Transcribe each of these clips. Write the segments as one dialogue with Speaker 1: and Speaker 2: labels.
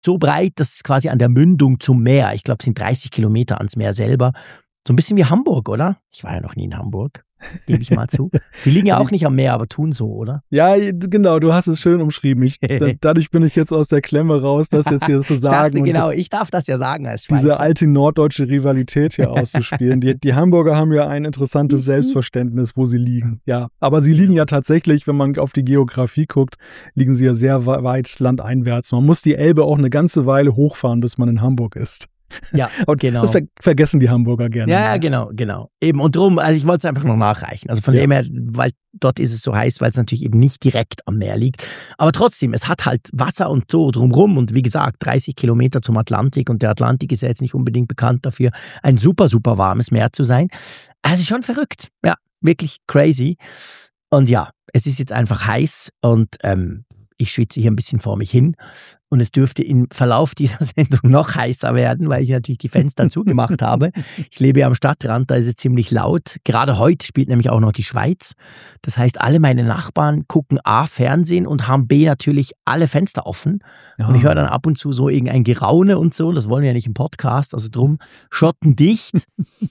Speaker 1: so breit, dass es quasi an der Mündung zum Meer, ich glaube, es sind 30 Kilometer ans Meer selber, so ein bisschen wie Hamburg, oder? Ich war ja noch nie in Hamburg, gebe ich mal zu. Die liegen ja auch nicht am Meer, aber tun so, oder?
Speaker 2: Ja, genau, du hast es schön umschrieben. Dadurch bin ich jetzt aus der Klemme raus, das jetzt hier zu sagen.
Speaker 1: Ich darf das ja sagen als Schweizer.
Speaker 2: Diese alte norddeutsche Rivalität hier auszuspielen. Die Hamburger haben ja ein interessantes Selbstverständnis, wo sie liegen. Ja, aber sie liegen ja tatsächlich, wenn man auf die Geografie guckt, liegen sie ja sehr weit landeinwärts. Man muss die Elbe auch eine ganze Weile hochfahren, bis man in Hamburg ist.
Speaker 1: Ja, genau.
Speaker 2: Das vergessen die Hamburger gerne.
Speaker 1: Ja, genau. Eben, und drum, also ich wollte es einfach noch nachreichen. Also von dem her, weil dort ist es so heiß, weil es natürlich eben nicht direkt am Meer liegt. Aber trotzdem, es hat halt Wasser und so drumrum und wie gesagt, 30 Kilometer zum Atlantik und der Atlantik ist ja jetzt nicht unbedingt bekannt dafür, ein super, super warmes Meer zu sein. Also schon verrückt. Ja, wirklich crazy. Und ja, es ist jetzt einfach heiß und ich schwitze hier ein bisschen vor mich hin und es dürfte im Verlauf dieser Sendung noch heißer werden, weil ich natürlich die Fenster zugemacht habe. Ich lebe ja am Stadtrand, da ist es ziemlich laut. Gerade heute spielt nämlich auch noch die Schweiz. Das heißt, alle meine Nachbarn gucken A, Fernsehen und haben B, natürlich alle Fenster offen. Ja. Und ich höre dann ab und zu so irgendein Geraune und so. Das wollen wir ja nicht im Podcast, also drum schottendicht.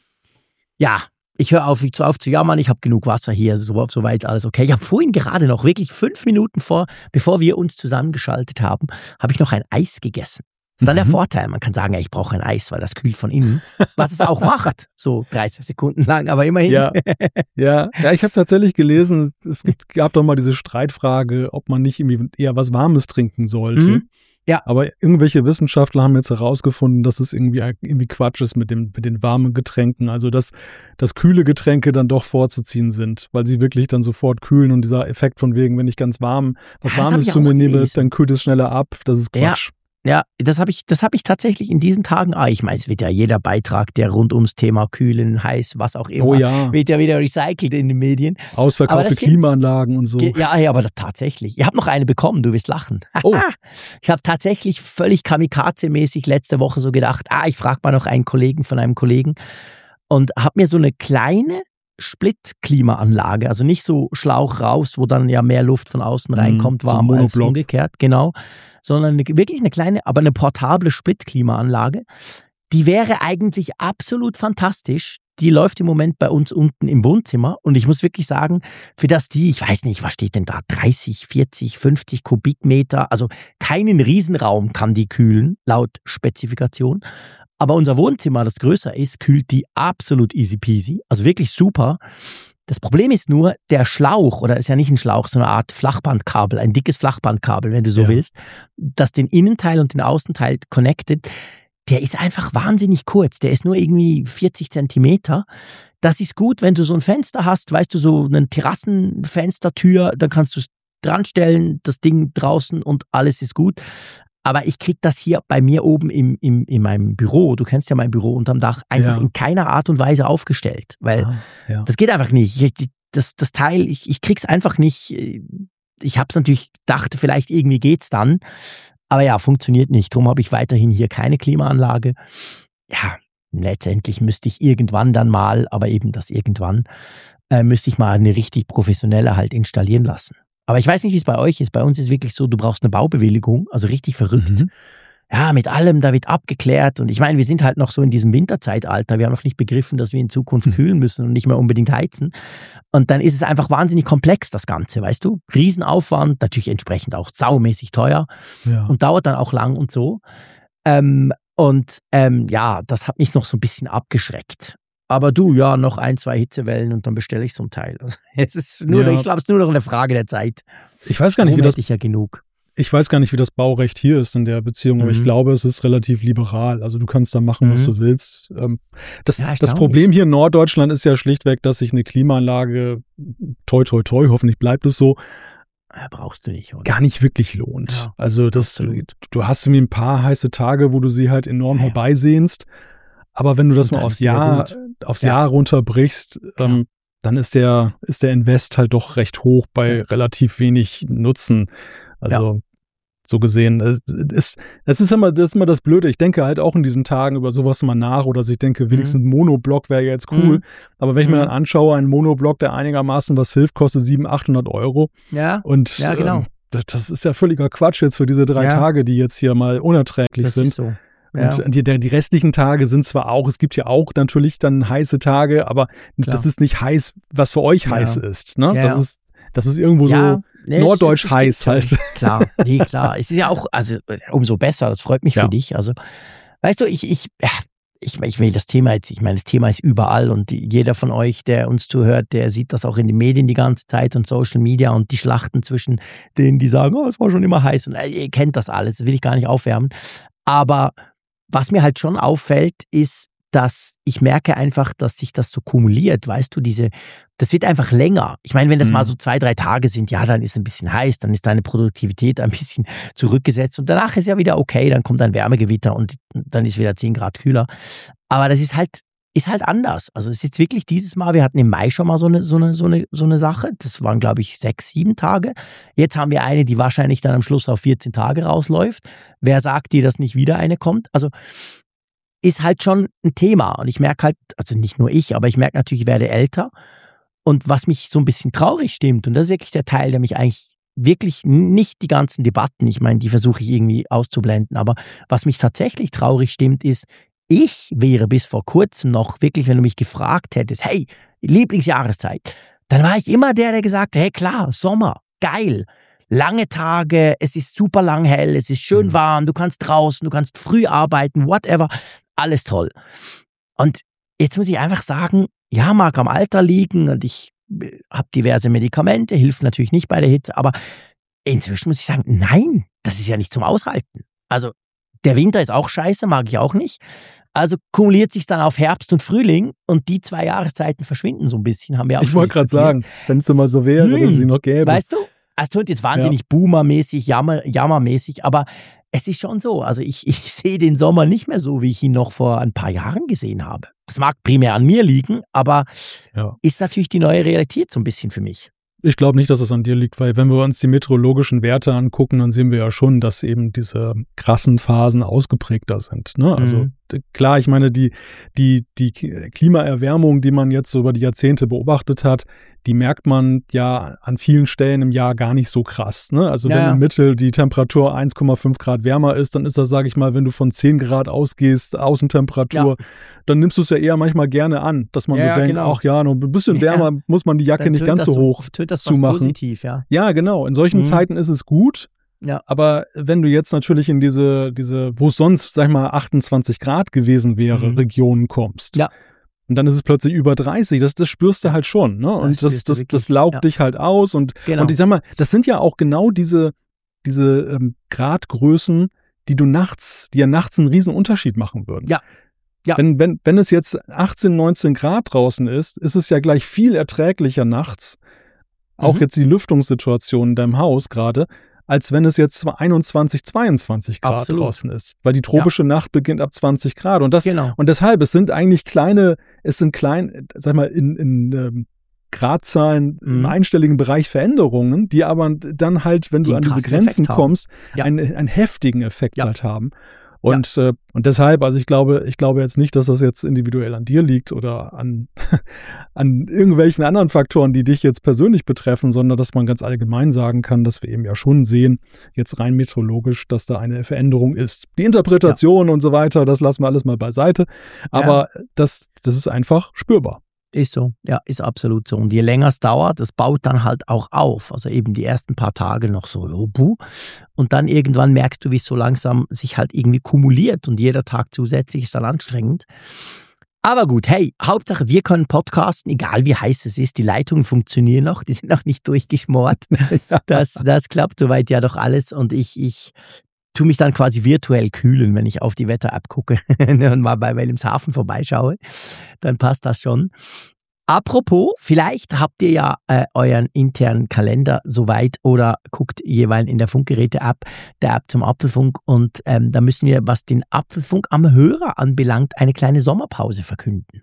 Speaker 1: Ja. Ich höre auf zu jammern, ich habe genug Wasser hier, soweit alles okay. Ich habe vorhin gerade noch, wirklich 5 Minuten bevor wir uns zusammengeschaltet haben, habe ich noch ein Eis gegessen. Das ist dann der Vorteil, man kann sagen, ja, ich brauche ein Eis, weil das kühlt von innen. Was es auch macht, so 30 Sekunden lang, aber immerhin.
Speaker 2: Ja, ich habe tatsächlich gelesen, gab doch mal diese Streitfrage, ob man nicht irgendwie eher was Warmes trinken sollte. Ja. Aber irgendwelche Wissenschaftler haben jetzt herausgefunden, dass es irgendwie Quatsch ist mit den warmen Getränken. Also, dass kühle Getränke dann doch vorzuziehen sind, weil sie wirklich dann sofort kühlen und dieser Effekt von wegen, wenn ich ganz was Warmes zu mir nehme, dann kühlt es schneller ab. Das ist Quatsch.
Speaker 1: Ja, das hab ich tatsächlich in diesen Tagen, ich meine, es wird ja jeder Beitrag, der rund ums Thema Kühlen, heiß, was auch immer, wird ja wieder recycelt in den Medien.
Speaker 2: Ausverkaufte Klimaanlagen und so.
Speaker 1: Ja, aber tatsächlich. Ich habe noch eine bekommen, du wirst lachen.
Speaker 2: Oh.
Speaker 1: Ich habe tatsächlich völlig kamikaze-mäßig letzte Woche so gedacht, ich frage mal noch einen Kollegen von einem Kollegen und habe mir so eine kleine Split-Klimaanlage, also nicht so Schlauch raus, wo dann ja mehr Luft von außen reinkommt, warm
Speaker 2: so
Speaker 1: als umgekehrt, genau, sondern wirklich eine kleine, aber eine portable Split-Klimaanlage. Die wäre eigentlich absolut fantastisch. Die läuft im Moment bei uns unten im Wohnzimmer und ich muss wirklich sagen, für das ich weiß nicht, was steht denn da, 30, 40, 50 Kubikmeter, also keinen Riesenraum kann die kühlen, laut Spezifikation. Aber unser Wohnzimmer, das größer ist, kühlt die absolut easy peasy. Also wirklich super. Das Problem ist nur, der Schlauch, oder ist ja nicht ein Schlauch, so eine Art Flachbandkabel, ein dickes Flachbandkabel, wenn du so willst, das den Innenteil und den Außenteil connectet, der ist einfach wahnsinnig kurz. Der ist nur irgendwie 40 Zentimeter. Das ist gut, wenn du so ein Fenster hast, weißt du, so eine Terrassenfenstertür, dann kannst du es dran stellen, das Ding draußen und alles ist gut. Aber ich kriege das hier bei mir oben in meinem Büro, du kennst ja mein Büro unterm Dach, einfach in keiner Art und Weise aufgestellt. Weil das geht einfach nicht. Das Teil, ich krieg's einfach nicht. Ich habe es natürlich gedacht, vielleicht irgendwie geht's dann. Aber ja, funktioniert nicht. Darum habe ich weiterhin hier keine Klimaanlage. Ja, letztendlich müsste ich irgendwann dann mal, aber eben das irgendwann, müsste ich mal eine richtig professionelle halt installieren lassen. Aber ich weiß nicht, wie es bei euch ist. Bei uns ist es wirklich so, du brauchst eine Baubewilligung, also richtig verrückt. Ja, mit allem, da wird abgeklärt. Und ich meine, wir sind halt noch so in diesem Winterzeitalter. Wir haben noch nicht begriffen, dass wir in Zukunft kühlen müssen und nicht mehr unbedingt heizen. Und dann ist es einfach wahnsinnig komplex, das Ganze, weißt du? Riesenaufwand, natürlich entsprechend auch saumäßig teuer und dauert dann auch lang und so. Das hat mich noch so ein bisschen abgeschreckt. Aber du, noch 1, 2 Hitzewellen und dann bestelle ich so ein Teil. Also, ich glaube, es ist nur noch eine Frage der Zeit.
Speaker 2: Ich weiß gar nicht,
Speaker 1: genug.
Speaker 2: Ich weiß gar nicht, wie das Baurecht hier ist in der Beziehung, aber ich glaube, es ist relativ liberal. Also du kannst da machen, was du willst. Das Problem hier in Norddeutschland ist ja schlichtweg, dass sich eine Klimaanlage, toi, toi, toi, hoffentlich bleibt es so,
Speaker 1: brauchst du nicht, oder?
Speaker 2: Gar nicht wirklich lohnt.
Speaker 1: Ja,
Speaker 2: also du hast irgendwie ein paar heiße Tage, wo du sie halt enorm herbeisehnst. Aber wenn du das mal aufs Jahr runterbrichst, dann ist der Invest halt doch recht hoch bei relativ wenig Nutzen. Also so gesehen, das ist immer das Blöde. Ich denke halt auch in diesen Tagen über sowas mal nach oder ich denke, wenigstens ein Monoblock wäre ja jetzt cool. Aber wenn ich mir dann anschaue, ein Monoblock, der einigermaßen was hilft, kostet 700-800 Euro.
Speaker 1: Ja,
Speaker 2: und
Speaker 1: genau.
Speaker 2: Das ist ja völliger Quatsch jetzt für diese 3 Tage, die jetzt hier mal unerträglich sind.
Speaker 1: Ist so.
Speaker 2: Ja. Und die restlichen Tage sind zwar auch, es gibt ja auch natürlich dann heiße Tage, aber das ist nicht heiß, was für euch heiß ist. Ne?
Speaker 1: Ja.
Speaker 2: Das ist irgendwo so norddeutsch heiß halt.
Speaker 1: Klar, klar. Es ist ja auch, also umso besser, das freut mich für dich. Also, weißt du, ich will das Thema jetzt, ich meine, das Thema ist überall und jeder von euch, der uns zuhört, der sieht das auch in den Medien die ganze Zeit und Social Media und die Schlachten zwischen denen, die sagen, es war schon immer heiß und ihr kennt das alles, das will ich gar nicht aufwärmen. Aber was mir halt schon auffällt, ist, dass ich merke einfach, dass sich das so kumuliert, weißt du, das wird einfach länger. Ich meine, wenn das mal so 2, 3 Tage sind, dann ist es ein bisschen heiß, dann ist deine Produktivität ein bisschen zurückgesetzt und danach ist ja wieder okay, dann kommt ein Wärmegewitter und dann ist wieder 10 Grad kühler. Aber das ist halt anders. Also es ist jetzt wirklich dieses Mal, wir hatten im Mai schon mal so eine Sache, das waren glaube ich 6, 7 Tage. Jetzt haben wir eine, die wahrscheinlich dann am Schluss auf 14 Tage rausläuft. Wer sagt dir, dass nicht wieder eine kommt? Also ist halt schon ein Thema und ich merke halt, also nicht nur ich, aber ich merke natürlich, ich werde älter und was mich so ein bisschen traurig stimmt und das ist wirklich der Teil, der mich eigentlich wirklich nicht die ganzen Debatten, ich meine, die versuche ich irgendwie auszublenden, aber was mich tatsächlich traurig stimmt ist, ich wäre bis vor kurzem noch wirklich, wenn du mich gefragt hättest, hey, Lieblingsjahreszeit, dann war ich immer der gesagt hat, hey klar, Sommer, geil, lange Tage, es ist super lang hell, es ist schön warm, du kannst draußen, du kannst früh arbeiten, whatever, alles toll. Und jetzt muss ich einfach sagen, mag am Alter liegen und ich habe diverse Medikamente, hilft natürlich nicht bei der Hitze, aber inzwischen muss ich sagen, nein, das ist ja nicht zum Aushalten. Also der Winter ist auch scheiße, mag ich auch nicht. Also kumuliert sich dann auf Herbst und Frühling und die 2 Jahreszeiten verschwinden so ein bisschen, haben wir auch schon.
Speaker 2: Ich wollte gerade sagen, wenn es immer so wäre, dass es sie noch gäbe.
Speaker 1: Weißt du, es tut jetzt wahnsinnig boomermäßig, jammermäßig, aber es ist schon so. Also ich sehe den Sommer nicht mehr so, wie ich ihn noch vor ein paar Jahren gesehen habe. Das mag primär an mir liegen, aber ist natürlich die neue Realität so ein bisschen für mich.
Speaker 2: Ich glaube nicht, dass es an dir liegt, weil wenn wir uns die meteorologischen Werte angucken, dann sehen wir ja schon, dass eben diese krassen Phasen ausgeprägter sind. Ne? Also klar, ich meine, die Klimaerwärmung, die man jetzt so über die Jahrzehnte beobachtet hat, die merkt man ja an vielen Stellen im Jahr gar nicht so krass. Ne? Also wenn im Mittel die Temperatur 1,5 Grad wärmer ist, dann ist das, sage ich mal, wenn du von 10 Grad ausgehst, Außentemperatur, dann nimmst du es ja eher manchmal gerne an, dass man so denkt, ach ja, noch ein bisschen wärmer muss man die Jacke dann nicht ganz so hoch zumachen.
Speaker 1: Positiv,
Speaker 2: ja, genau. In solchen Zeiten ist es gut. Ja. Aber wenn du jetzt natürlich in diese, wo es sonst, sag ich mal, 28 Grad gewesen wäre, Regionen kommst. Ja. Und dann ist es plötzlich über 30, das spürst du halt schon, ne? Und das laugt dich halt aus und ich sag mal, das sind ja auch genau diese Gradgrößen, die ja nachts einen riesen Unterschied machen würden. Ja. Ja. Wenn es jetzt 18, 19 Grad draußen ist es ja gleich viel erträglicher nachts, auch jetzt die Lüftungssituation in deinem Haus gerade, als wenn es jetzt 21, 22 Grad draußen ist. Weil die tropische Nacht beginnt ab 20 Grad. Und deshalb, es sind eigentlich sag mal, in Gradzahlen im einstelligen Bereich Veränderungen, die aber dann halt, wenn du an diese Grenzen kommst, einen heftigen Effekt halt haben. Und deshalb, also ich glaube jetzt nicht, dass das jetzt individuell an dir liegt oder an irgendwelchen anderen Faktoren, die dich jetzt persönlich betreffen, sondern dass man ganz allgemein sagen kann, dass wir eben ja schon sehen, jetzt rein meteorologisch, dass da eine Veränderung ist. Die Interpretation und so weiter, das lassen wir alles mal beiseite, aber das ist einfach spürbar.
Speaker 1: Ist so, ja, ist absolut so. Und je länger es dauert, das baut dann halt auch auf. Also eben die ersten paar Tage noch so, und dann irgendwann merkst du, wie es so langsam sich halt irgendwie kumuliert und jeder Tag zusätzlich ist dann anstrengend. Aber gut, hey, Hauptsache wir können podcasten, egal wie heiß es ist, die Leitungen funktionieren noch, die sind noch nicht durchgeschmort. Das klappt soweit ja doch alles und ich tue mich dann quasi virtuell kühlen, wenn ich auf die Wetter-App gucke und mal bei Wilhelmshaven vorbeischaue, dann passt das schon. Apropos, vielleicht habt ihr ja euren internen Kalender soweit oder guckt jeweils in der Funkgeräte-App, der App zum Apfelfunk und da müssen wir, was den Apfelfunk am Hörer anbelangt, eine kleine Sommerpause verkünden.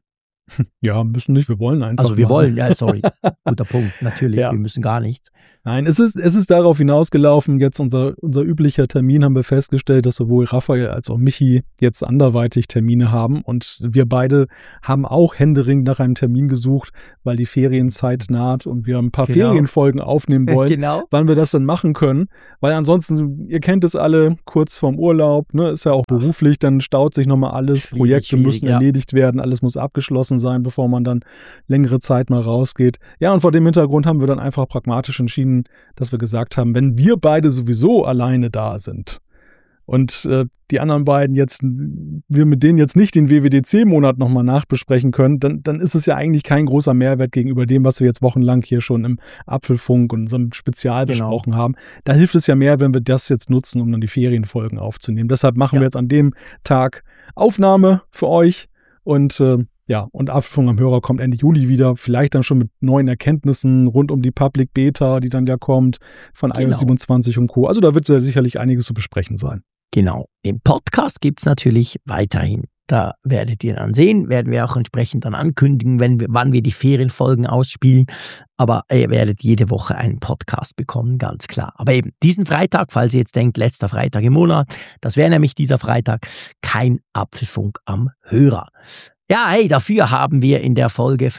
Speaker 2: Ja, müssen nicht, wir wollen einfach.
Speaker 1: Also wir wollen, ja, sorry, guter Punkt, natürlich,
Speaker 2: Ja.
Speaker 1: wir müssen gar nichts.
Speaker 2: Nein, es ist darauf hinausgelaufen, jetzt unser üblicher Termin, haben wir festgestellt, dass sowohl Raphael als auch Michi jetzt anderweitig Termine haben und wir beide haben auch händeringend nach einem Termin gesucht, weil die Ferienzeit naht und wir ein paar Ferienfolgen aufnehmen wollen, wann wir das dann machen können, weil ansonsten, ihr kennt es alle, kurz vorm Urlaub, ne, ist ja auch beruflich, dann staut sich nochmal alles, Projekte müssen erledigt werden, alles muss abgeschlossen sein, bevor man dann längere Zeit mal rausgeht. Ja, und vor dem Hintergrund haben wir dann einfach pragmatisch entschieden, dass wir gesagt haben, wenn wir beide sowieso alleine da sind und die anderen beiden jetzt, wir mit denen jetzt nicht den WWDC-Monat nochmal nachbesprechen können, dann ist es ja eigentlich kein großer Mehrwert gegenüber dem, was wir jetzt wochenlang hier schon im Apfelfunk und unserem Spezial besprochen haben. Da hilft es ja mehr, wenn wir das jetzt nutzen, um dann die Ferienfolgen aufzunehmen. Deshalb machen wir jetzt an dem Tag Aufnahme für euch und und Apfelfunk am Hörer kommt Ende Juli wieder, vielleicht dann schon mit neuen Erkenntnissen rund um die Public Beta, die dann ja kommt, von iOS 27 und Co. Also da wird sicherlich einiges zu besprechen sein.
Speaker 1: Genau, den Podcast gibt es natürlich weiterhin. Da werdet ihr dann sehen, werden wir auch entsprechend dann ankündigen, wann wir die Ferienfolgen ausspielen. Aber ihr werdet jede Woche einen Podcast bekommen, ganz klar. Aber eben diesen Freitag, falls ihr jetzt denkt, letzter Freitag im Monat, das wäre nämlich dieser Freitag, kein Apfelfunk am Hörer. Ja, hey, dafür haben wir in der Folge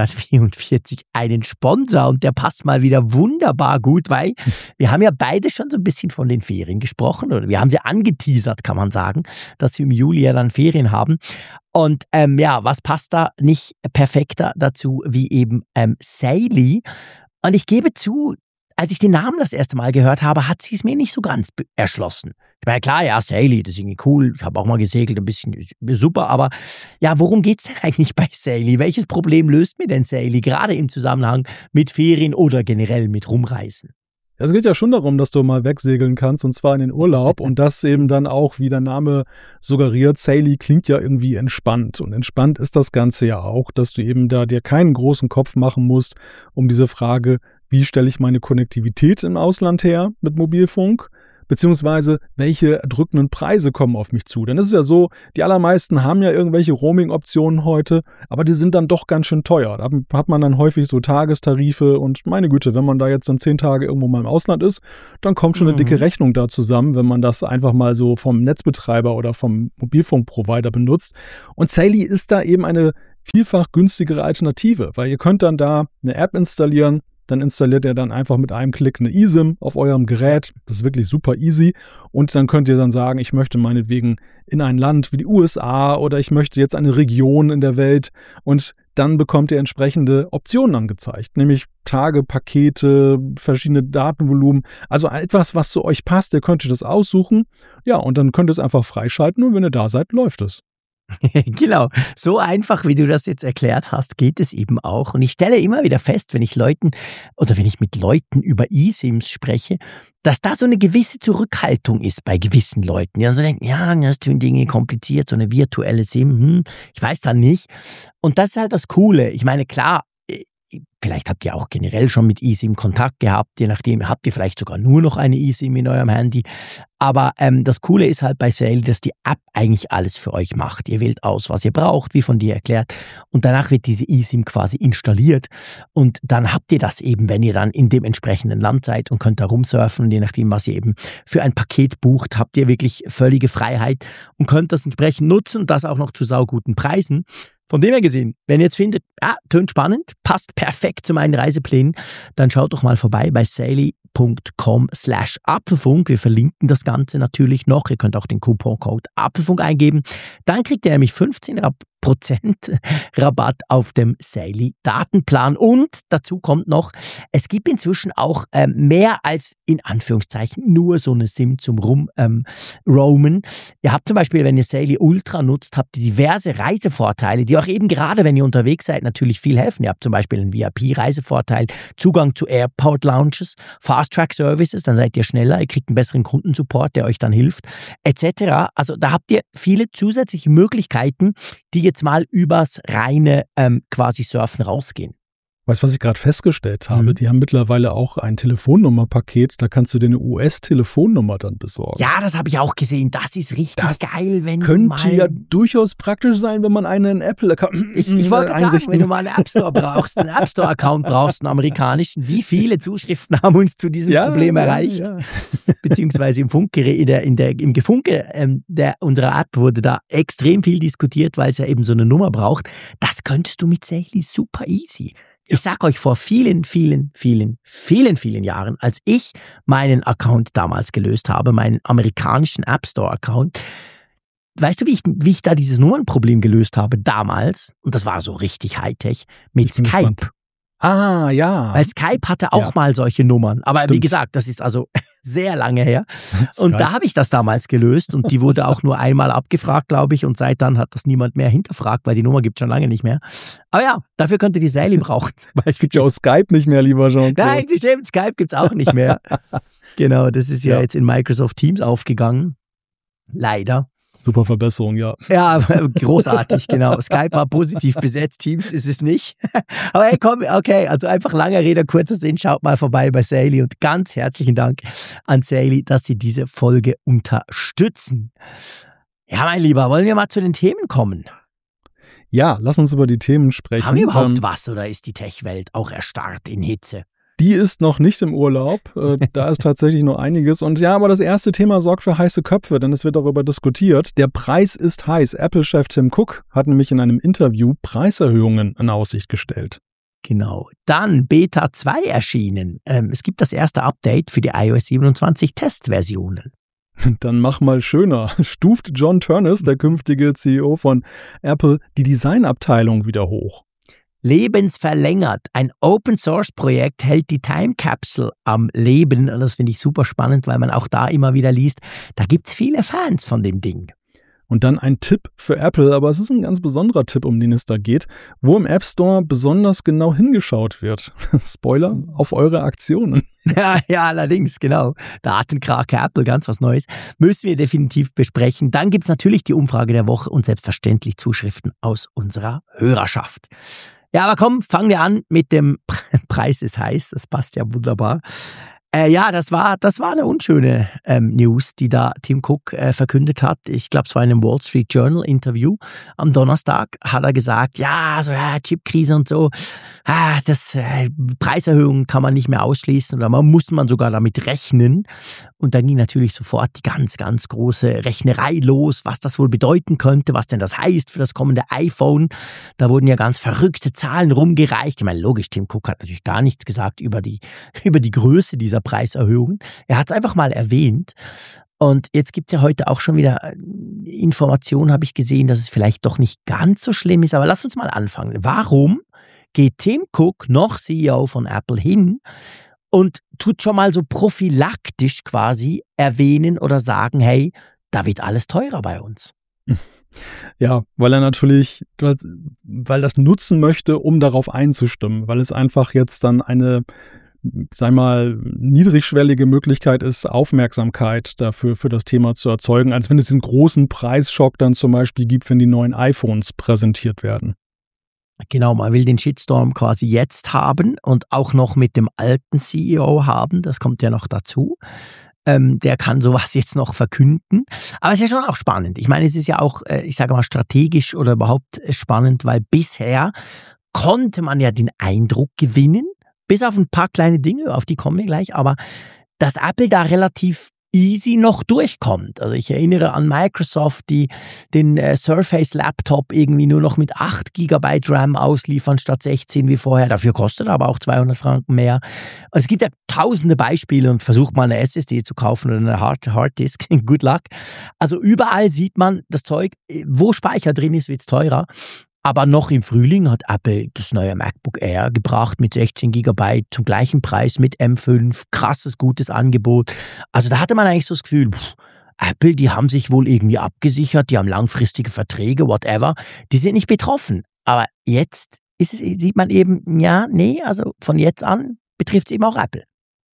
Speaker 1: 544 einen Sponsor und der passt mal wieder wunderbar gut, weil wir haben ja beide schon so ein bisschen von den Ferien gesprochen oder wir haben sie angeteasert, kann man sagen, dass wir im Juli ja dann Ferien haben. Und was passt da nicht perfekter dazu wie eben Saily? Und ich gebe zu, als ich den Namen das erste Mal gehört habe, hat sie es mir nicht so ganz erschlossen. Ich meine, klar, ja, Saily, das ist irgendwie cool. Ich habe auch mal gesegelt, ein bisschen super. Aber ja, worum geht's denn eigentlich bei Saily? Welches Problem löst mir denn Saily, gerade im Zusammenhang mit Ferien oder generell mit Rumreisen?
Speaker 2: Es geht ja schon darum, dass du mal wegsegeln kannst und zwar in den Urlaub und das eben dann auch, wie der Name suggeriert, Saily klingt ja irgendwie entspannt und entspannt ist das Ganze ja auch, dass du eben da dir keinen großen Kopf machen musst um diese Frage, wie stelle ich meine Konnektivität im Ausland her mit Mobilfunk? Beziehungsweise, welche erdrückenden Preise kommen auf mich zu? Denn es ist ja so, die allermeisten haben ja irgendwelche Roaming-Optionen heute, aber die sind dann doch ganz schön teuer. Da hat man dann häufig so Tagestarife und meine Güte, wenn man da jetzt dann 10 Tage irgendwo mal im Ausland ist, dann kommt schon eine dicke Rechnung da zusammen, wenn man das einfach mal so vom Netzbetreiber oder vom Mobilfunkprovider benutzt. Und Saily ist da eben eine vielfach günstigere Alternative, weil ihr könnt dann da eine App installieren, dann installiert er dann einfach mit einem Klick eine eSIM auf eurem Gerät. Das ist wirklich super easy. Und dann könnt ihr dann sagen, ich möchte meinetwegen in ein Land wie die USA oder ich möchte jetzt eine Region in der Welt. Und dann bekommt ihr entsprechende Optionen angezeigt, nämlich Tage, Pakete, verschiedene Datenvolumen. Also etwas, was zu euch passt. Ihr könnt euch das aussuchen. Ja, und dann könnt ihr es einfach freischalten und wenn ihr da seid, läuft es.
Speaker 1: Genau, so einfach, wie du das jetzt erklärt hast, geht es eben auch. Und ich stelle immer wieder fest, wenn ich mit Leuten über eSIMs spreche, dass da so eine gewisse Zurückhaltung ist bei gewissen Leuten. Die dann so denken, ja, das tun Dinge kompliziert, so eine virtuelle SIM, ich weiß da nicht. Und das ist halt das Coole. Ich meine, klar, vielleicht habt ihr auch generell schon mit eSIM Kontakt gehabt, je nachdem habt ihr vielleicht sogar nur noch eine eSIM in eurem Handy. Aber das Coole ist halt bei Saily, dass die App eigentlich alles für euch macht. Ihr wählt aus, was ihr braucht, wie von dir erklärt. Und danach wird diese eSIM quasi installiert. Und dann habt ihr das eben, wenn ihr dann in dem entsprechenden Land seid und könnt da rumsurfen. Und je nachdem, was ihr eben für ein Paket bucht, habt ihr wirklich völlige Freiheit und könnt das entsprechend nutzen und das auch noch zu sauguten Preisen. Von dem her gesehen, wenn ihr jetzt findet, tönt spannend, passt perfekt zu meinen Reiseplänen, dann schaut doch mal vorbei bei saily.com/Apfelfunk. Wir verlinken das Ganze natürlich noch. Ihr könnt auch den Couponcode Apfelfunk eingeben. Dann kriegt ihr nämlich 15% Rabatt auf dem Saily Datenplan. Und dazu kommt noch, es gibt inzwischen auch mehr als in Anführungszeichen nur so eine SIM zum Roamen. Ihr habt zum Beispiel, wenn ihr Saily Ultra nutzt, habt ihr diverse Reisevorteile, die auch eben gerade, wenn ihr unterwegs seid, natürlich viel helfen. Ihr habt zum Beispiel einen VIP-Reisevorteil, Zugang zu Airport Lounges, Fast-Track-Services, dann seid ihr schneller, ihr kriegt einen besseren Kundensupport, der euch dann hilft, etc. Also da habt ihr viele zusätzliche Möglichkeiten, die jetzt mal übers reine quasi Surfen rausgehen.
Speaker 2: Weißt du, was ich gerade festgestellt habe? Die haben mittlerweile auch ein Telefonnummerpaket, da kannst du dir eine US-Telefonnummer dann besorgen.
Speaker 1: Ja, das habe ich auch gesehen. Das ist richtig geil, wenn du mal...
Speaker 2: Könnte ja durchaus praktisch sein, wenn man einen Apple-Account
Speaker 1: Ich wollte gerade sagen, wenn du mal einen App Store brauchst, einen App Store-Account brauchst, einen amerikanischen, wie viele Zuschriften haben uns zu diesem Problem erreicht? Ja. Beziehungsweise im Funkgerät, im Gefunke unserer App wurde da extrem viel diskutiert, weil es ja eben so eine Nummer braucht. Das könntest du mit Saily super easy. Ich sag euch, vor vielen Jahren, als ich meinen Account damals gelöst habe, meinen amerikanischen App Store Account, weißt du, wie ich da dieses Nummernproblem gelöst habe damals? Und das war so richtig Hightech mit Skype.
Speaker 2: Gespannt. Ah, ja.
Speaker 1: Weil Skype hatte auch mal solche Nummern. Aber Stimmt. Wie gesagt, das ist also sehr lange her. Und da habe ich das damals gelöst und die wurde auch nur einmal abgefragt, glaube ich. Und seit dann hat das niemand mehr hinterfragt, weil die Nummer gibt es schon lange nicht mehr. Aber ja, dafür könnt ihr die Saily brauchen.
Speaker 2: Weil es gibt ja auch Skype nicht mehr, lieber Jean-Claude.
Speaker 1: Nein, stimmt, Skype gibt es auch nicht mehr. Genau, das ist ja jetzt in Microsoft Teams aufgegangen. Leider.
Speaker 2: Super Verbesserung, ja.
Speaker 1: Ja, großartig, genau. Skype war positiv besetzt, Teams ist es nicht. Aber hey, komm, okay, also einfach langer Rede, kurzer Sinn, schaut mal vorbei bei Saily und ganz herzlichen Dank an Saily, dass Sie diese Folge unterstützen. Ja, mein Lieber, wollen wir mal zu den Themen kommen?
Speaker 2: Ja, lass uns über die Themen sprechen.
Speaker 1: Haben wir überhaupt was oder ist die Tech-Welt auch erstarrt in Hitze?
Speaker 2: Die ist noch nicht im Urlaub. Da ist tatsächlich noch einiges. Und ja, aber das erste Thema sorgt für heiße Köpfe, denn es wird darüber diskutiert. Der Preis ist heiß. Apple-Chef Tim Cook hat nämlich in einem Interview Preiserhöhungen in Aussicht gestellt.
Speaker 1: Genau. Dann Beta 2 erschienen. Es gibt das erste Update für die iOS 27 Testversionen.
Speaker 2: Dann mach mal schöner. Stuft John Ternus, der künftige CEO von Apple, die Designabteilung wieder hoch.
Speaker 1: Lebensverlängert. Ein Open-Source-Projekt hält die Time Capsule am Leben. Und das finde ich super spannend, weil man auch da immer wieder liest, da gibt es viele Fans von dem Ding.
Speaker 2: Und dann ein Tipp für Apple, aber es ist ein ganz besonderer Tipp, um den es da geht, wo im App Store besonders genau hingeschaut wird. Spoiler, auf eure Aktionen.
Speaker 1: Ja, allerdings, genau. Datenkrake Apple, ganz was Neues. Müssen wir definitiv besprechen. Dann gibt es natürlich die Umfrage der Woche und selbstverständlich Zuschriften aus unserer Hörerschaft. Ja, aber komm, fangen wir an mit dem Preis ist heiß. Das passt ja wunderbar. Ja, das war eine unschöne News, die da Tim Cook verkündet hat. Ich glaube, es war in einem Wall Street Journal Interview. Am Donnerstag hat er gesagt, Chipkrise und so, Preiserhöhungen kann man nicht mehr ausschließen oder muss man sogar damit rechnen. Und dann ging natürlich sofort die ganz, ganz große Rechnerei los, was das wohl bedeuten könnte, was denn das heißt für das kommende iPhone. Da wurden ja ganz verrückte Zahlen rumgereicht. Ich meine, logisch, Tim Cook hat natürlich gar nichts gesagt über die Größe dieser Preiserhöhungen. Er hat es einfach mal erwähnt. Und jetzt gibt es ja heute auch schon wieder Informationen, habe ich gesehen, dass es vielleicht doch nicht ganz so schlimm ist. Aber lass uns mal anfangen. Warum geht Tim Cook, noch CEO von Apple, hin und tut schon mal so prophylaktisch quasi erwähnen oder sagen, hey, da wird alles teurer bei uns?
Speaker 2: Ja, weil er natürlich, weil das nutzen möchte, um darauf einzustimmen, weil es einfach jetzt dann eine, sag mal, niedrigschwellige Möglichkeit ist, Aufmerksamkeit dafür für das Thema zu erzeugen, als wenn es diesen großen Preisschock dann zum Beispiel gibt, wenn die neuen iPhones präsentiert werden.
Speaker 1: Genau, man will den Shitstorm quasi jetzt haben und auch noch mit dem alten CEO haben, das kommt ja noch dazu. Der kann sowas jetzt noch verkünden. Aber es ist ja schon auch spannend. Ich meine, es ist ja auch, ich sage mal, strategisch oder überhaupt spannend, weil bisher konnte man ja den Eindruck gewinnen, bis auf ein paar kleine Dinge, auf die kommen wir gleich, aber dass Apple da relativ easy noch durchkommt. Also ich erinnere an Microsoft, die den Surface Laptop irgendwie nur noch mit 8 GB RAM ausliefern statt 16 wie vorher. Dafür kostet aber auch 200 Franken mehr. Und es gibt ja tausende Beispiele und versucht mal eine SSD zu kaufen oder eine Harddisk. Good luck. Also überall sieht man das Zeug, wo Speicher drin ist, wird es teurer. Aber noch im Frühling hat Apple das neue MacBook Air gebracht mit 16 GB zum gleichen Preis mit M5. Krasses, gutes Angebot. Also da hatte man eigentlich so das Gefühl, Apple, die haben sich wohl irgendwie abgesichert, die haben langfristige Verträge, whatever. Die sind nicht betroffen. Aber jetzt sieht man eben, also von jetzt an betrifft es eben auch Apple.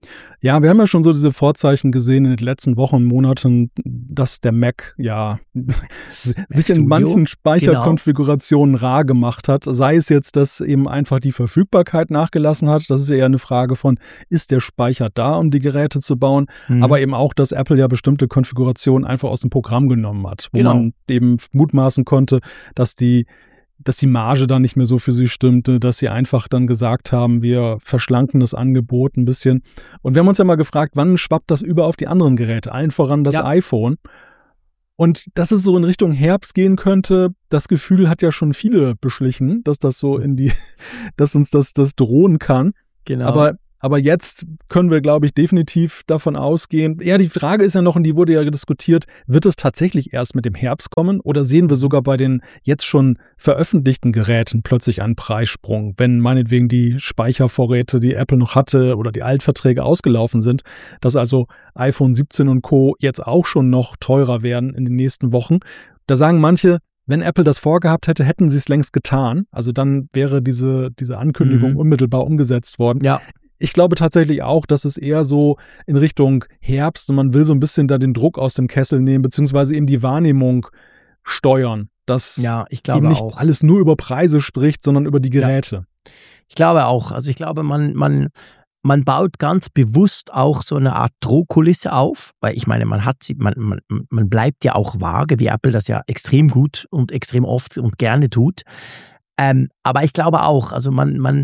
Speaker 2: Ja, wir haben ja schon so diese Vorzeichen gesehen in den letzten Wochen und Monaten, dass der Mac sich in manchen Speicherkonfigurationen rar gemacht hat. Sei es jetzt, dass eben einfach die Verfügbarkeit nachgelassen hat. Das ist ja eher eine Frage von, ist der Speicher da, um die Geräte zu bauen? Aber eben auch, dass Apple ja bestimmte Konfigurationen einfach aus dem Programm genommen hat, wo man eben mutmaßen konnte, dass die Marge dann nicht mehr so für sie stimmte, dass sie einfach dann gesagt haben, wir verschlanken das Angebot ein bisschen. Und wir haben uns ja mal gefragt, wann schwappt das über auf die anderen Geräte, allen voran das iPhone. Und dass es so in Richtung Herbst gehen könnte, das Gefühl hat ja schon viele beschlichen, dass das so dass uns das drohen kann.
Speaker 1: Genau.
Speaker 2: Aber jetzt können wir, glaube ich, definitiv davon ausgehen. Ja, die Frage ist ja noch, und die wurde ja diskutiert, wird es tatsächlich erst mit dem Herbst kommen oder sehen wir sogar bei den jetzt schon veröffentlichten Geräten plötzlich einen Preissprung, wenn meinetwegen die Speichervorräte, die Apple noch hatte oder die Altverträge ausgelaufen sind, dass also iPhone 17 und Co. jetzt auch schon noch teurer werden in den nächsten Wochen. Da sagen manche, wenn Apple das vorgehabt hätte, hätten sie es längst getan. Also dann wäre diese Ankündigung unmittelbar umgesetzt worden.
Speaker 1: Ja.
Speaker 2: Ich glaube tatsächlich auch, dass es eher so in Richtung Herbst und man will so ein bisschen da den Druck aus dem Kessel nehmen, beziehungsweise eben die Wahrnehmung steuern, dass eben nicht alles nur über Preise spricht, sondern über die Geräte.
Speaker 1: Ja. Ich glaube auch. Also ich glaube, man baut ganz bewusst auch so eine Art Drohkulisse auf, weil ich meine, man bleibt ja auch vage, wie Apple das ja extrem gut und extrem oft und gerne tut. Aber ich glaube auch, also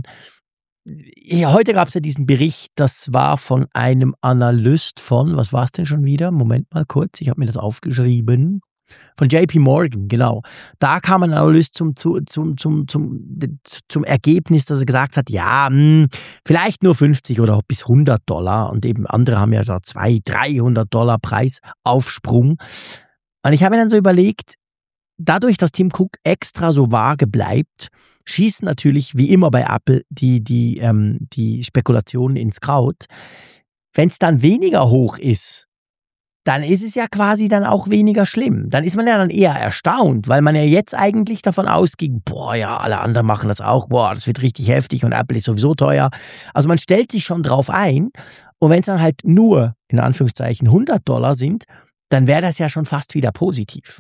Speaker 1: heute gab es ja diesen Bericht, das war von einem Analyst was war es denn schon wieder? Moment mal kurz, ich habe mir das aufgeschrieben. Von JP Morgan, genau. Da kam ein Analyst zum Ergebnis, dass er gesagt hat, vielleicht nur 50 oder bis $100 und eben andere haben ja da $200-300 Preisaufsprung. Und ich habe mir dann so überlegt, dadurch, dass Tim Cook extra so vage bleibt, schießen natürlich, wie immer bei Apple, die Spekulationen ins Kraut. Wenn es dann weniger hoch ist, dann ist es ja quasi dann auch weniger schlimm. Dann ist man ja dann eher erstaunt, weil man ja jetzt eigentlich davon ausging, alle anderen machen das auch, das wird richtig heftig und Apple ist sowieso teuer. Also man stellt sich schon drauf ein und wenn es dann halt nur, in Anführungszeichen, $100 sind, dann wäre das ja schon fast wieder positiv.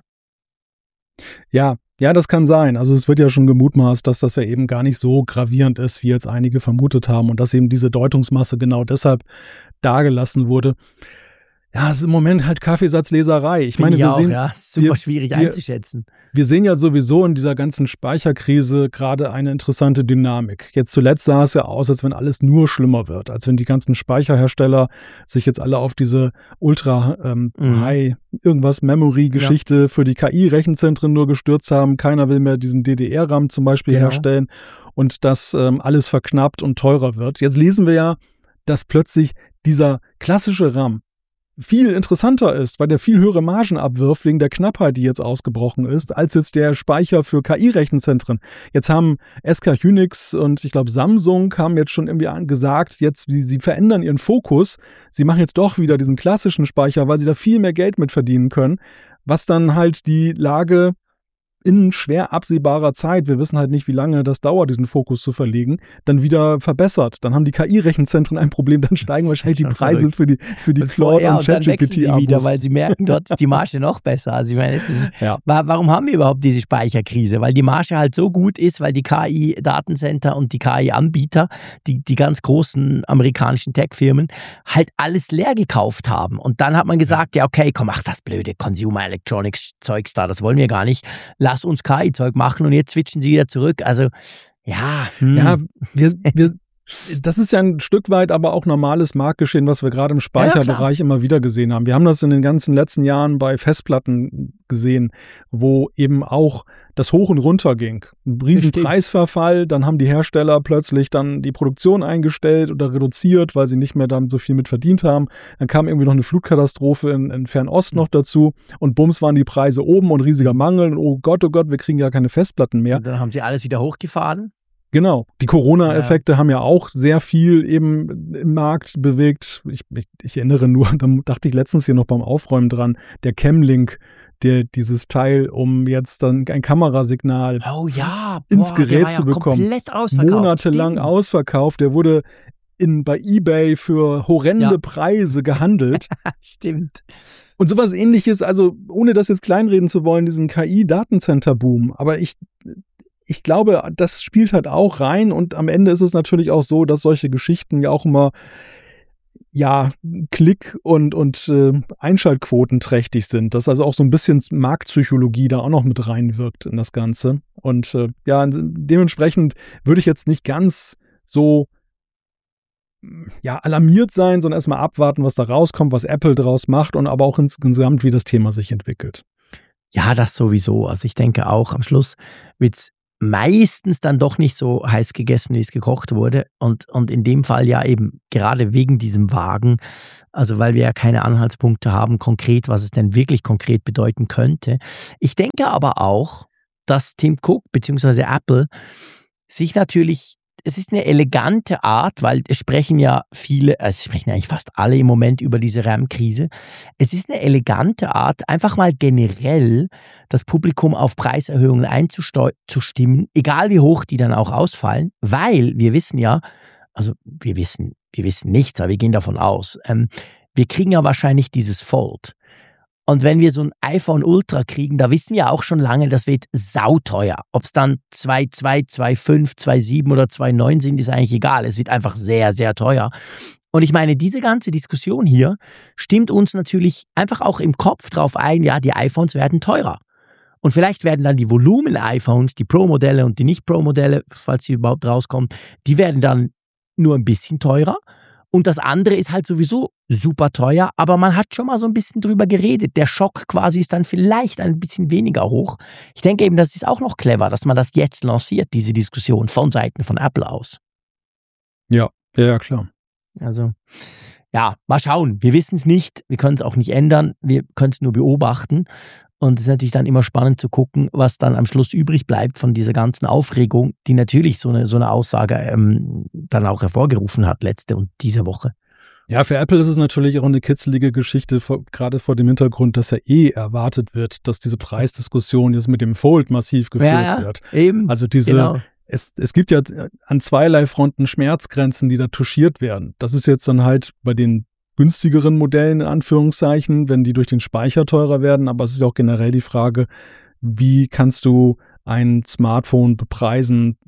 Speaker 2: Ja, das kann sein. Also es wird ja schon gemutmaßt, dass das ja eben gar nicht so gravierend ist, wie jetzt einige vermutet haben und dass eben diese Deutungsmasse genau deshalb dagelassen wurde. Ja, es ist im Moment halt Kaffeesatzleserei. Ich meine, wir sehen,
Speaker 1: super schwierig einzuschätzen.
Speaker 2: Wir sehen ja sowieso in dieser ganzen Speicherkrise gerade eine interessante Dynamik. Jetzt zuletzt sah es ja aus, als wenn alles nur schlimmer wird, als wenn die ganzen Speicherhersteller sich jetzt alle auf diese Ultra-High irgendwas Memory-Geschichte für die KI-Rechenzentren nur gestürzt haben. Keiner will mehr diesen DDR-RAM zum Beispiel herstellen und dass alles verknappt und teurer wird. Jetzt lesen wir ja, dass plötzlich dieser klassische RAM viel interessanter ist, weil der viel höhere Margen abwirft wegen der Knappheit, die jetzt ausgebrochen ist, als jetzt der Speicher für KI-Rechenzentren. Jetzt haben SK Hynix und ich glaube Samsung haben jetzt schon irgendwie gesagt, jetzt sie verändern ihren Fokus. Sie machen jetzt doch wieder diesen klassischen Speicher, weil sie da viel mehr Geld mit verdienen können, was dann halt die Lage in schwer absehbarer Zeit, wir wissen halt nicht, wie lange das dauert, diesen Fokus zu verlegen, dann wieder verbessert. Dann haben die KI-Rechenzentren ein Problem, dann steigen wahrscheinlich die Preise für die Claude und ChatGPT-Abos.
Speaker 1: Wieder, weil sie merken, dort ist die Marge noch besser. Also ich meine, warum haben wir überhaupt diese Speicherkrise? Weil die Marge halt so gut ist, weil die KI-Datencenter und die KI-Anbieter, die ganz großen amerikanischen Tech-Firmen, halt alles leer gekauft haben. Und dann hat man gesagt, okay, komm, das blöde Consumer Electronics Zeugs da, das wollen wir gar nicht. Lass uns KI-Zeug machen und jetzt switchen sie wieder zurück. Also,
Speaker 2: das ist ja ein Stück weit aber auch normales Marktgeschehen, was wir gerade im Speicherbereich immer wieder gesehen haben. Wir haben das in den ganzen letzten Jahren bei Festplatten gesehen, wo eben auch das hoch und runter ging. Ein riesen Preisverfall, dann haben die Hersteller plötzlich dann die Produktion eingestellt oder reduziert, weil sie nicht mehr damit so viel mit verdient haben. Dann kam irgendwie noch eine Flutkatastrophe in Fernost noch dazu und bums waren die Preise oben und riesiger Mangel und oh Gott, wir kriegen ja keine Festplatten mehr.
Speaker 1: Und dann haben sie alles wieder hochgefahren.
Speaker 2: Genau. Die Corona-Effekte haben ja auch sehr viel eben im Markt bewegt. Ich erinnere nur, da dachte ich letztens hier noch beim Aufräumen dran, der Chemlink, dieses Teil, um jetzt dann ein Kamerasignal ins Gerät zu bekommen.
Speaker 1: Komplett ausverkauft.
Speaker 2: Monatelang ausverkauft. Der wurde bei eBay für horrende Preise gehandelt.
Speaker 1: Stimmt.
Speaker 2: Und sowas Ähnliches, also ohne das jetzt kleinreden zu wollen, diesen KI-Datencenter-Boom. Aber ich glaube, das spielt halt auch rein. Und am Ende ist es natürlich auch so, dass solche Geschichten ja auch immer Klick- und Einschaltquoten trächtig sind. Dass also auch so ein bisschen Marktpsychologie da auch noch mit reinwirkt in das Ganze. Und dementsprechend würde ich jetzt nicht ganz so alarmiert sein, sondern erstmal abwarten, was da rauskommt, was Apple draus macht und aber auch insgesamt, wie das Thema sich entwickelt.
Speaker 1: Ja, das sowieso. Also ich denke auch, am Schluss wird es meistens dann doch nicht so heiß gegessen, wie es gekocht wurde. Und in dem Fall ja eben gerade wegen diesem Wagen, also weil wir ja keine Anhaltspunkte haben, konkret, was es denn wirklich konkret bedeuten könnte. Ich denke aber auch, dass Tim Cook bzw. Apple sich natürlich, es ist eine elegante Art, weil es sprechen ja viele, es sprechen eigentlich fast alle im Moment über diese RAM-Krise. Es ist eine elegante Art, einfach mal generell das Publikum auf Preiserhöhungen einzustimmen, egal wie hoch die dann auch ausfallen, weil wir wissen ja, also wir wissen nichts, aber wir gehen davon aus, wir kriegen ja wahrscheinlich dieses Fold. Und wenn wir so ein iPhone Ultra kriegen, da wissen wir auch schon lange, das wird sauteuer. Ob es dann 2,2, 2,5, 2,7 oder 2,9 sind, ist eigentlich egal. Es wird einfach sehr, sehr teuer. Und ich meine, diese ganze Diskussion hier stimmt uns natürlich einfach auch im Kopf drauf ein, ja, die iPhones werden teurer. Und vielleicht werden dann die Volumen-iPhones, die Pro-Modelle und die Nicht-Pro-Modelle, falls sie überhaupt rauskommen, die werden dann nur ein bisschen teurer. Und das andere ist halt sowieso super teuer, aber man hat schon mal so ein bisschen drüber geredet. Der Schock quasi ist dann vielleicht ein bisschen weniger hoch. Ich denke eben, das ist auch noch clever, dass man das jetzt lanciert, diese Diskussion von Seiten von Apple aus.
Speaker 2: Ja, klar.
Speaker 1: Also, ja, mal schauen. Wir wissen es nicht, wir können es auch nicht ändern, wir können es nur beobachten. Und es ist natürlich dann immer spannend zu gucken, was dann am Schluss übrig bleibt von dieser ganzen Aufregung, die natürlich so eine Aussage dann auch hervorgerufen hat letzte und diese Woche.
Speaker 2: Ja, für Apple ist es natürlich auch eine kitzelige Geschichte, gerade vor dem Hintergrund, dass ja erwartet wird, dass diese Preisdiskussion jetzt mit dem Fold massiv geführt wird.
Speaker 1: Eben.
Speaker 2: Also es gibt ja an zweierlei Fronten Schmerzgrenzen, die da touchiert werden. Das ist jetzt dann halt bei den günstigeren Modellen, in Anführungszeichen, wenn die durch den Speicher teurer werden. Aber es ist ja auch generell die Frage, wie kannst du ein Smartphone bepreisen,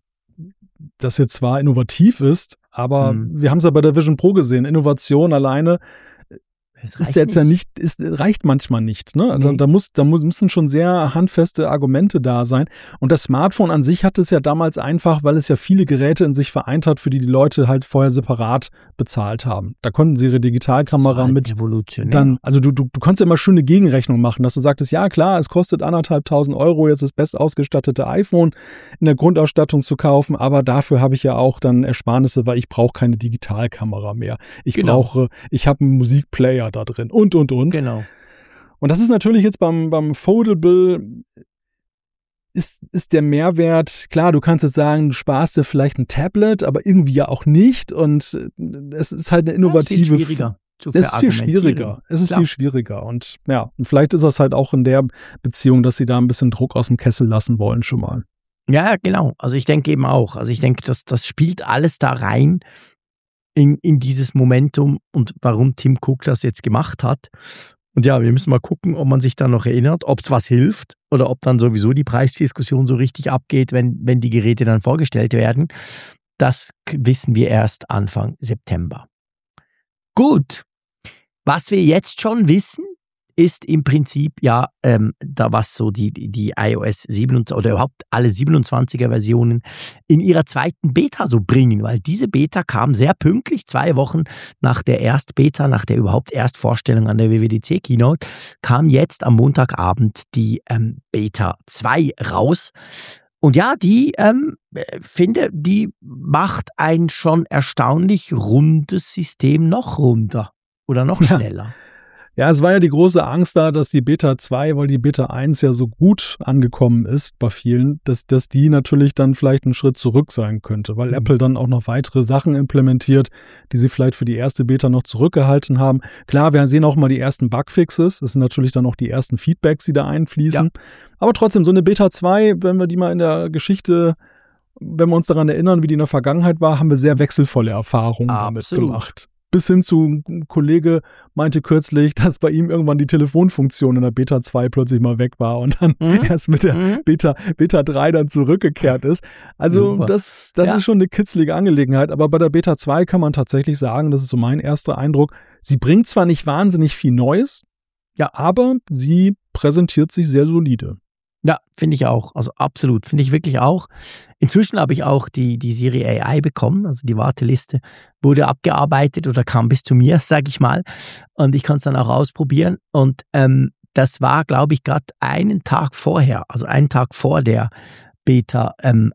Speaker 2: das jetzt zwar innovativ ist, aber wir haben es ja bei der Vision Pro gesehen, Innovation alleine ist jetzt reicht manchmal nicht. Ne? Also da müssen schon sehr handfeste Argumente da sein. Und das Smartphone an sich hat es ja damals einfach, weil es ja viele Geräte in sich vereint hat, für die Leute halt vorher separat bezahlt haben. Da konnten sie ihre Digitalkamera mit dann, also du konntest ja immer schöne Gegenrechnung machen, dass du sagtest, ja klar, es kostet 1.500 € jetzt das bestausgestattete iPhone in der Grundausstattung zu kaufen, aber dafür habe ich ja auch dann Ersparnisse, weil ich brauche keine Digitalkamera mehr. Ich habe einen Musikplayer da drin und.
Speaker 1: Genau.
Speaker 2: Und das ist natürlich jetzt beim Foldable ist der Mehrwert, klar, du kannst jetzt sagen, du sparst dir vielleicht ein Tablet, aber irgendwie ja auch nicht und es ist halt eine innovative...
Speaker 1: Es ist viel
Speaker 2: schwieriger und ja, und vielleicht ist das halt auch in der Beziehung, dass sie da ein bisschen Druck aus dem Kessel lassen wollen schon mal.
Speaker 1: Ja, genau. Also ich denke eben auch. Also ich denke, das spielt alles da rein in dieses Momentum und warum Tim Cook das jetzt gemacht hat. Und ja, wir müssen mal gucken, ob man sich da noch erinnert, ob es was hilft oder ob dann sowieso die Preisdiskussion so richtig abgeht, wenn die Geräte dann vorgestellt werden. Das wissen wir erst Anfang September. Gut, was wir jetzt schon wissen, ist im Prinzip ja, da was so die iOS 27 oder überhaupt alle 27er Versionen in ihrer zweiten Beta so bringen, weil diese Beta kam sehr pünktlich, 2 Wochen nach der Erstbeta, nach der überhaupt Erstvorstellung an der WWDC Keynote, kam jetzt am Montagabend die Beta 2 raus. Und ja, die macht ein schon erstaunlich rundes System noch runder oder noch schneller.
Speaker 2: Ja, es war ja die große Angst da, dass die Beta 2, weil die Beta 1 ja so gut angekommen ist bei vielen, dass die natürlich dann vielleicht einen Schritt zurück sein könnte, weil Apple dann auch noch weitere Sachen implementiert, die sie vielleicht für die erste Beta noch zurückgehalten haben. Klar, wir sehen auch mal die ersten Bugfixes, das sind natürlich dann auch die ersten Feedbacks, die da einfließen. Ja. Aber trotzdem, so eine Beta 2, wenn wir die mal in der Geschichte wenn wir uns daran erinnern, wie die in der Vergangenheit war, haben wir sehr wechselvolle Erfahrungen damit gemacht. Bis hin zu, ein Kollege meinte kürzlich, dass bei ihm irgendwann die Telefonfunktion in der Beta 2 plötzlich mal weg war und dann erst mit der Beta 3 dann zurückgekehrt ist. Also das ist schon eine kitzlige Angelegenheit, aber bei der Beta 2 kann man tatsächlich sagen, das ist so mein erster Eindruck, sie bringt zwar nicht wahnsinnig viel Neues, aber sie präsentiert sich sehr solide.
Speaker 1: Ja, finde ich auch. Also absolut, finde ich wirklich auch. Inzwischen habe ich auch die Siri AI bekommen, also die Warteliste wurde abgearbeitet oder kam bis zu mir, sage ich mal. Und ich kann es dann auch ausprobieren. Und das war, glaube ich, gerade einen Tag vorher, also einen Tag vor der Beta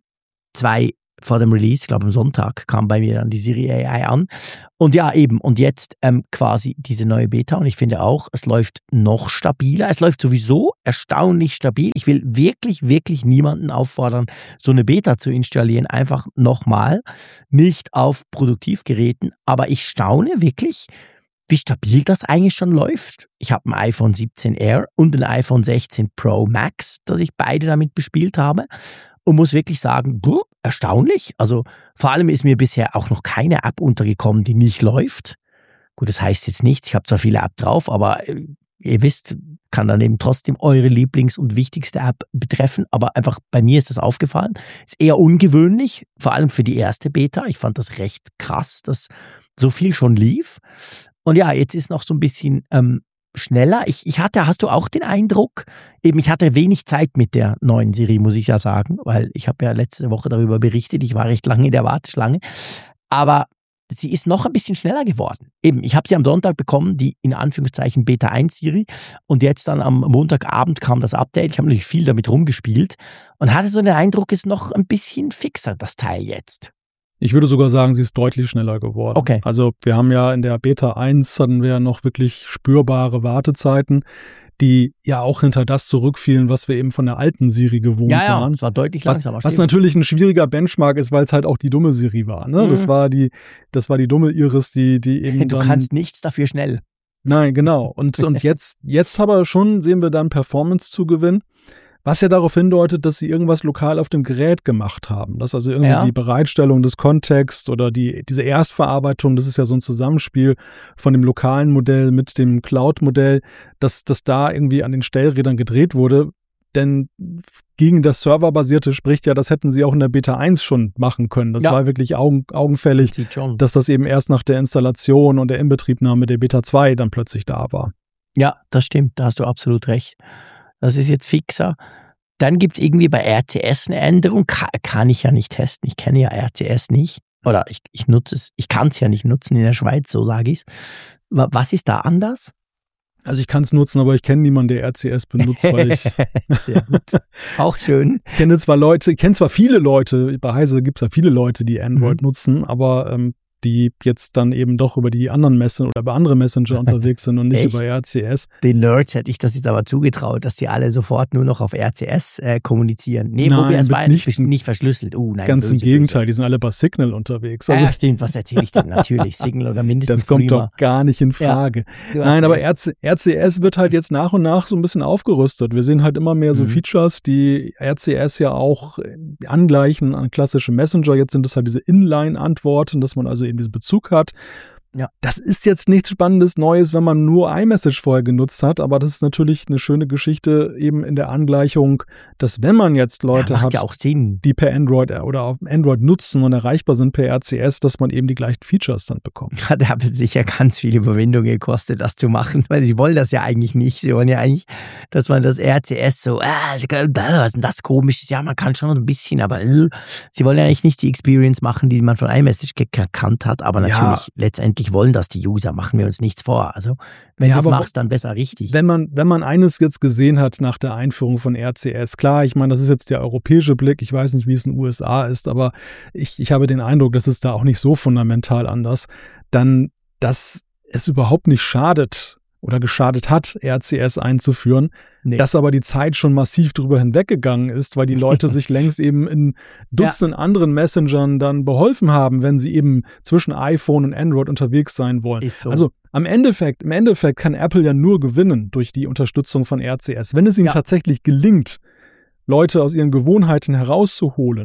Speaker 1: 2, vor dem Release, ich glaube am Sonntag, kam bei mir dann die Siri AI an. Und ja, eben, und jetzt quasi diese neue Beta. Und ich finde auch, es läuft noch stabiler. Es läuft sowieso erstaunlich stabil. Ich will wirklich, wirklich niemanden auffordern, so eine Beta zu installieren. Einfach nochmal, nicht auf Produktivgeräten. Aber ich staune wirklich, wie stabil das eigentlich schon läuft. Ich habe ein iPhone 17 Air und ein iPhone 16 Pro Max, das ich beide damit bespielt habe. Und muss wirklich sagen, erstaunlich. Also vor allem ist mir bisher auch noch keine App untergekommen, die nicht läuft. Gut, das heißt jetzt nichts, ich habe zwar viele Apps drauf, aber ihr wisst, kann dann eben trotzdem eure Lieblings- und wichtigste App betreffen. Aber einfach bei mir ist das aufgefallen. Ist eher ungewöhnlich, vor allem für die erste Beta. Ich fand das recht krass, dass so viel schon lief. Und ja, jetzt ist noch so ein bisschen schneller. Hast du auch den Eindruck, eben ich hatte wenig Zeit mit der neuen Siri, muss ich ja sagen, weil ich habe ja letzte Woche darüber berichtet, ich war recht lange in der Warteschlange, aber sie ist noch ein bisschen schneller geworden. Eben, ich habe sie am Sonntag bekommen, die in Anführungszeichen Beta 1 Siri, und jetzt dann am Montagabend kam das Update, ich habe natürlich viel damit rumgespielt und hatte so den Eindruck, es ist noch ein bisschen fixer, das Teil jetzt.
Speaker 2: Ich würde sogar sagen, sie ist deutlich schneller geworden.
Speaker 1: Okay.
Speaker 2: Also wir haben ja in der Beta 1 hatten wir noch wirklich spürbare Wartezeiten, die ja auch hinter das zurückfielen, was wir eben von der alten Siri gewohnt waren.
Speaker 1: Ja, es war deutlich langsamer.
Speaker 2: Was natürlich ein schwieriger Benchmark ist, weil es halt auch die dumme Siri war. Ne? Das war die dumme Iris, die eben
Speaker 1: Du kannst nichts dafür schnell.
Speaker 2: Nein, genau. Und jetzt aber schon sehen wir dann Performance-Zugewinn. Was ja darauf hindeutet, dass sie irgendwas lokal auf dem Gerät gemacht haben. Dass also irgendwie die Bereitstellung des Kontexts oder diese Erstverarbeitung, das ist ja so ein Zusammenspiel von dem lokalen Modell mit dem Cloud-Modell, dass da irgendwie an den Stellrädern gedreht wurde. Denn gegen das Serverbasierte spricht ja, das hätten sie auch in der Beta 1 schon machen können. Das war wirklich augenfällig, dass das eben erst nach der Installation und der Inbetriebnahme der Beta 2 dann plötzlich da war.
Speaker 1: Ja, das stimmt, da hast du absolut recht. Das ist jetzt fixer. Dann gibt es irgendwie bei RCS eine Änderung. Kann ich ja nicht testen. Ich kenne ja RCS nicht. Oder ich nutze es. Ich kann es ja nicht nutzen in der Schweiz, so sage ich es. Was ist da anders?
Speaker 2: Also ich kann es nutzen, aber ich kenne niemanden, der RCS benutzt, weil ich
Speaker 1: sehr gut. Auch schön.
Speaker 2: Ich kenne zwar viele Leute, bei Heise gibt es ja viele Leute, die Android nutzen, aber die jetzt dann eben doch über die anderen Messenger oder über andere Messenger unterwegs sind und nicht über RCS.
Speaker 1: Den Nerds hätte ich das jetzt aber zugetraut, dass die alle sofort nur noch auf RCS kommunizieren. Nee, es war nicht verschlüsselt. Nein,
Speaker 2: ganz im Gegenteil, die sind alle bei Signal unterwegs.
Speaker 1: Also, ja, stimmt, was erzähle ich denn? Natürlich, Signal oder mindestens
Speaker 2: das kommt doch gar nicht in Frage. Ja. Nein, aber RCS wird halt jetzt nach und nach so ein bisschen aufgerüstet. Wir sehen halt immer mehr so Features, die RCS ja auch angleichen an klassische Messenger. Jetzt sind es halt diese Inline-Antworten, dass man also eben diesen Bezug hat. Ja. Das ist jetzt nichts Spannendes Neues, wenn man nur iMessage vorher genutzt hat, aber das ist natürlich eine schöne Geschichte eben in der Angleichung, dass wenn man jetzt Leute hat, die per Android oder auf Android nutzen und erreichbar sind per RCS, dass man eben die gleichen Features dann bekommt.
Speaker 1: Hat aber sicher ganz viel Überwindung gekostet, das zu machen, weil sie wollen das ja eigentlich nicht. Sie wollen ja eigentlich, dass man das RCS so, was ist denn das Komisches? Ja, man kann schon ein bisschen, aber sie wollen ja eigentlich nicht die Experience machen, die man von iMessage gekannt hat, aber natürlich letztendlich wollen das die User, machen wir uns nichts vor. Also wenn du es machst, dann besser richtig.
Speaker 2: Wenn man eines jetzt gesehen hat nach der Einführung von RCS, klar, ich meine, das ist jetzt der europäische Blick, ich weiß nicht, wie es in den USA ist, aber ich habe den Eindruck, dass es da auch nicht so fundamental anders, dann, dass es überhaupt nicht schadet oder geschadet hat, RCS einzuführen, dass aber die Zeit schon massiv drüber hinweggegangen ist, weil die Leute sich längst eben in Dutzenden anderen Messengern dann beholfen haben, wenn sie eben zwischen iPhone und Android unterwegs sein wollen.
Speaker 1: Ist so.
Speaker 2: Also im Endeffekt kann Apple ja nur gewinnen durch die Unterstützung von RCS. Wenn es ihnen tatsächlich gelingt, Leute aus ihren Gewohnheiten herauszuholen,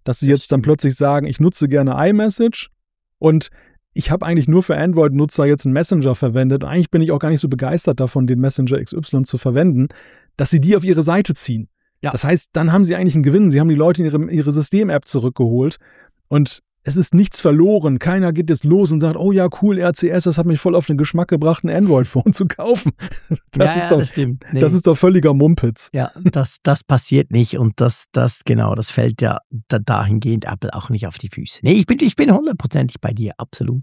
Speaker 2: dass sie jetzt dann plötzlich sagen, ich nutze gerne iMessage und ich habe eigentlich nur für Android-Nutzer jetzt einen Messenger verwendet und eigentlich bin ich auch gar nicht so begeistert davon, den Messenger XY zu verwenden, dass sie die auf ihre Seite ziehen. Ja. Das heißt, dann haben sie eigentlich einen Gewinn. Sie haben die Leute in ihre System-App zurückgeholt und es ist nichts verloren. Keiner geht jetzt los und sagt, oh ja, cool, RCS, das hat mich voll auf den Geschmack gebracht, ein Android-Phone zu kaufen.
Speaker 1: Das stimmt. Nee.
Speaker 2: Das ist doch völliger Mumpitz.
Speaker 1: Ja, das passiert nicht und das fällt ja dahingehend Apple auch nicht auf die Füße. Nee, ich bin 100% bei dir, absolut.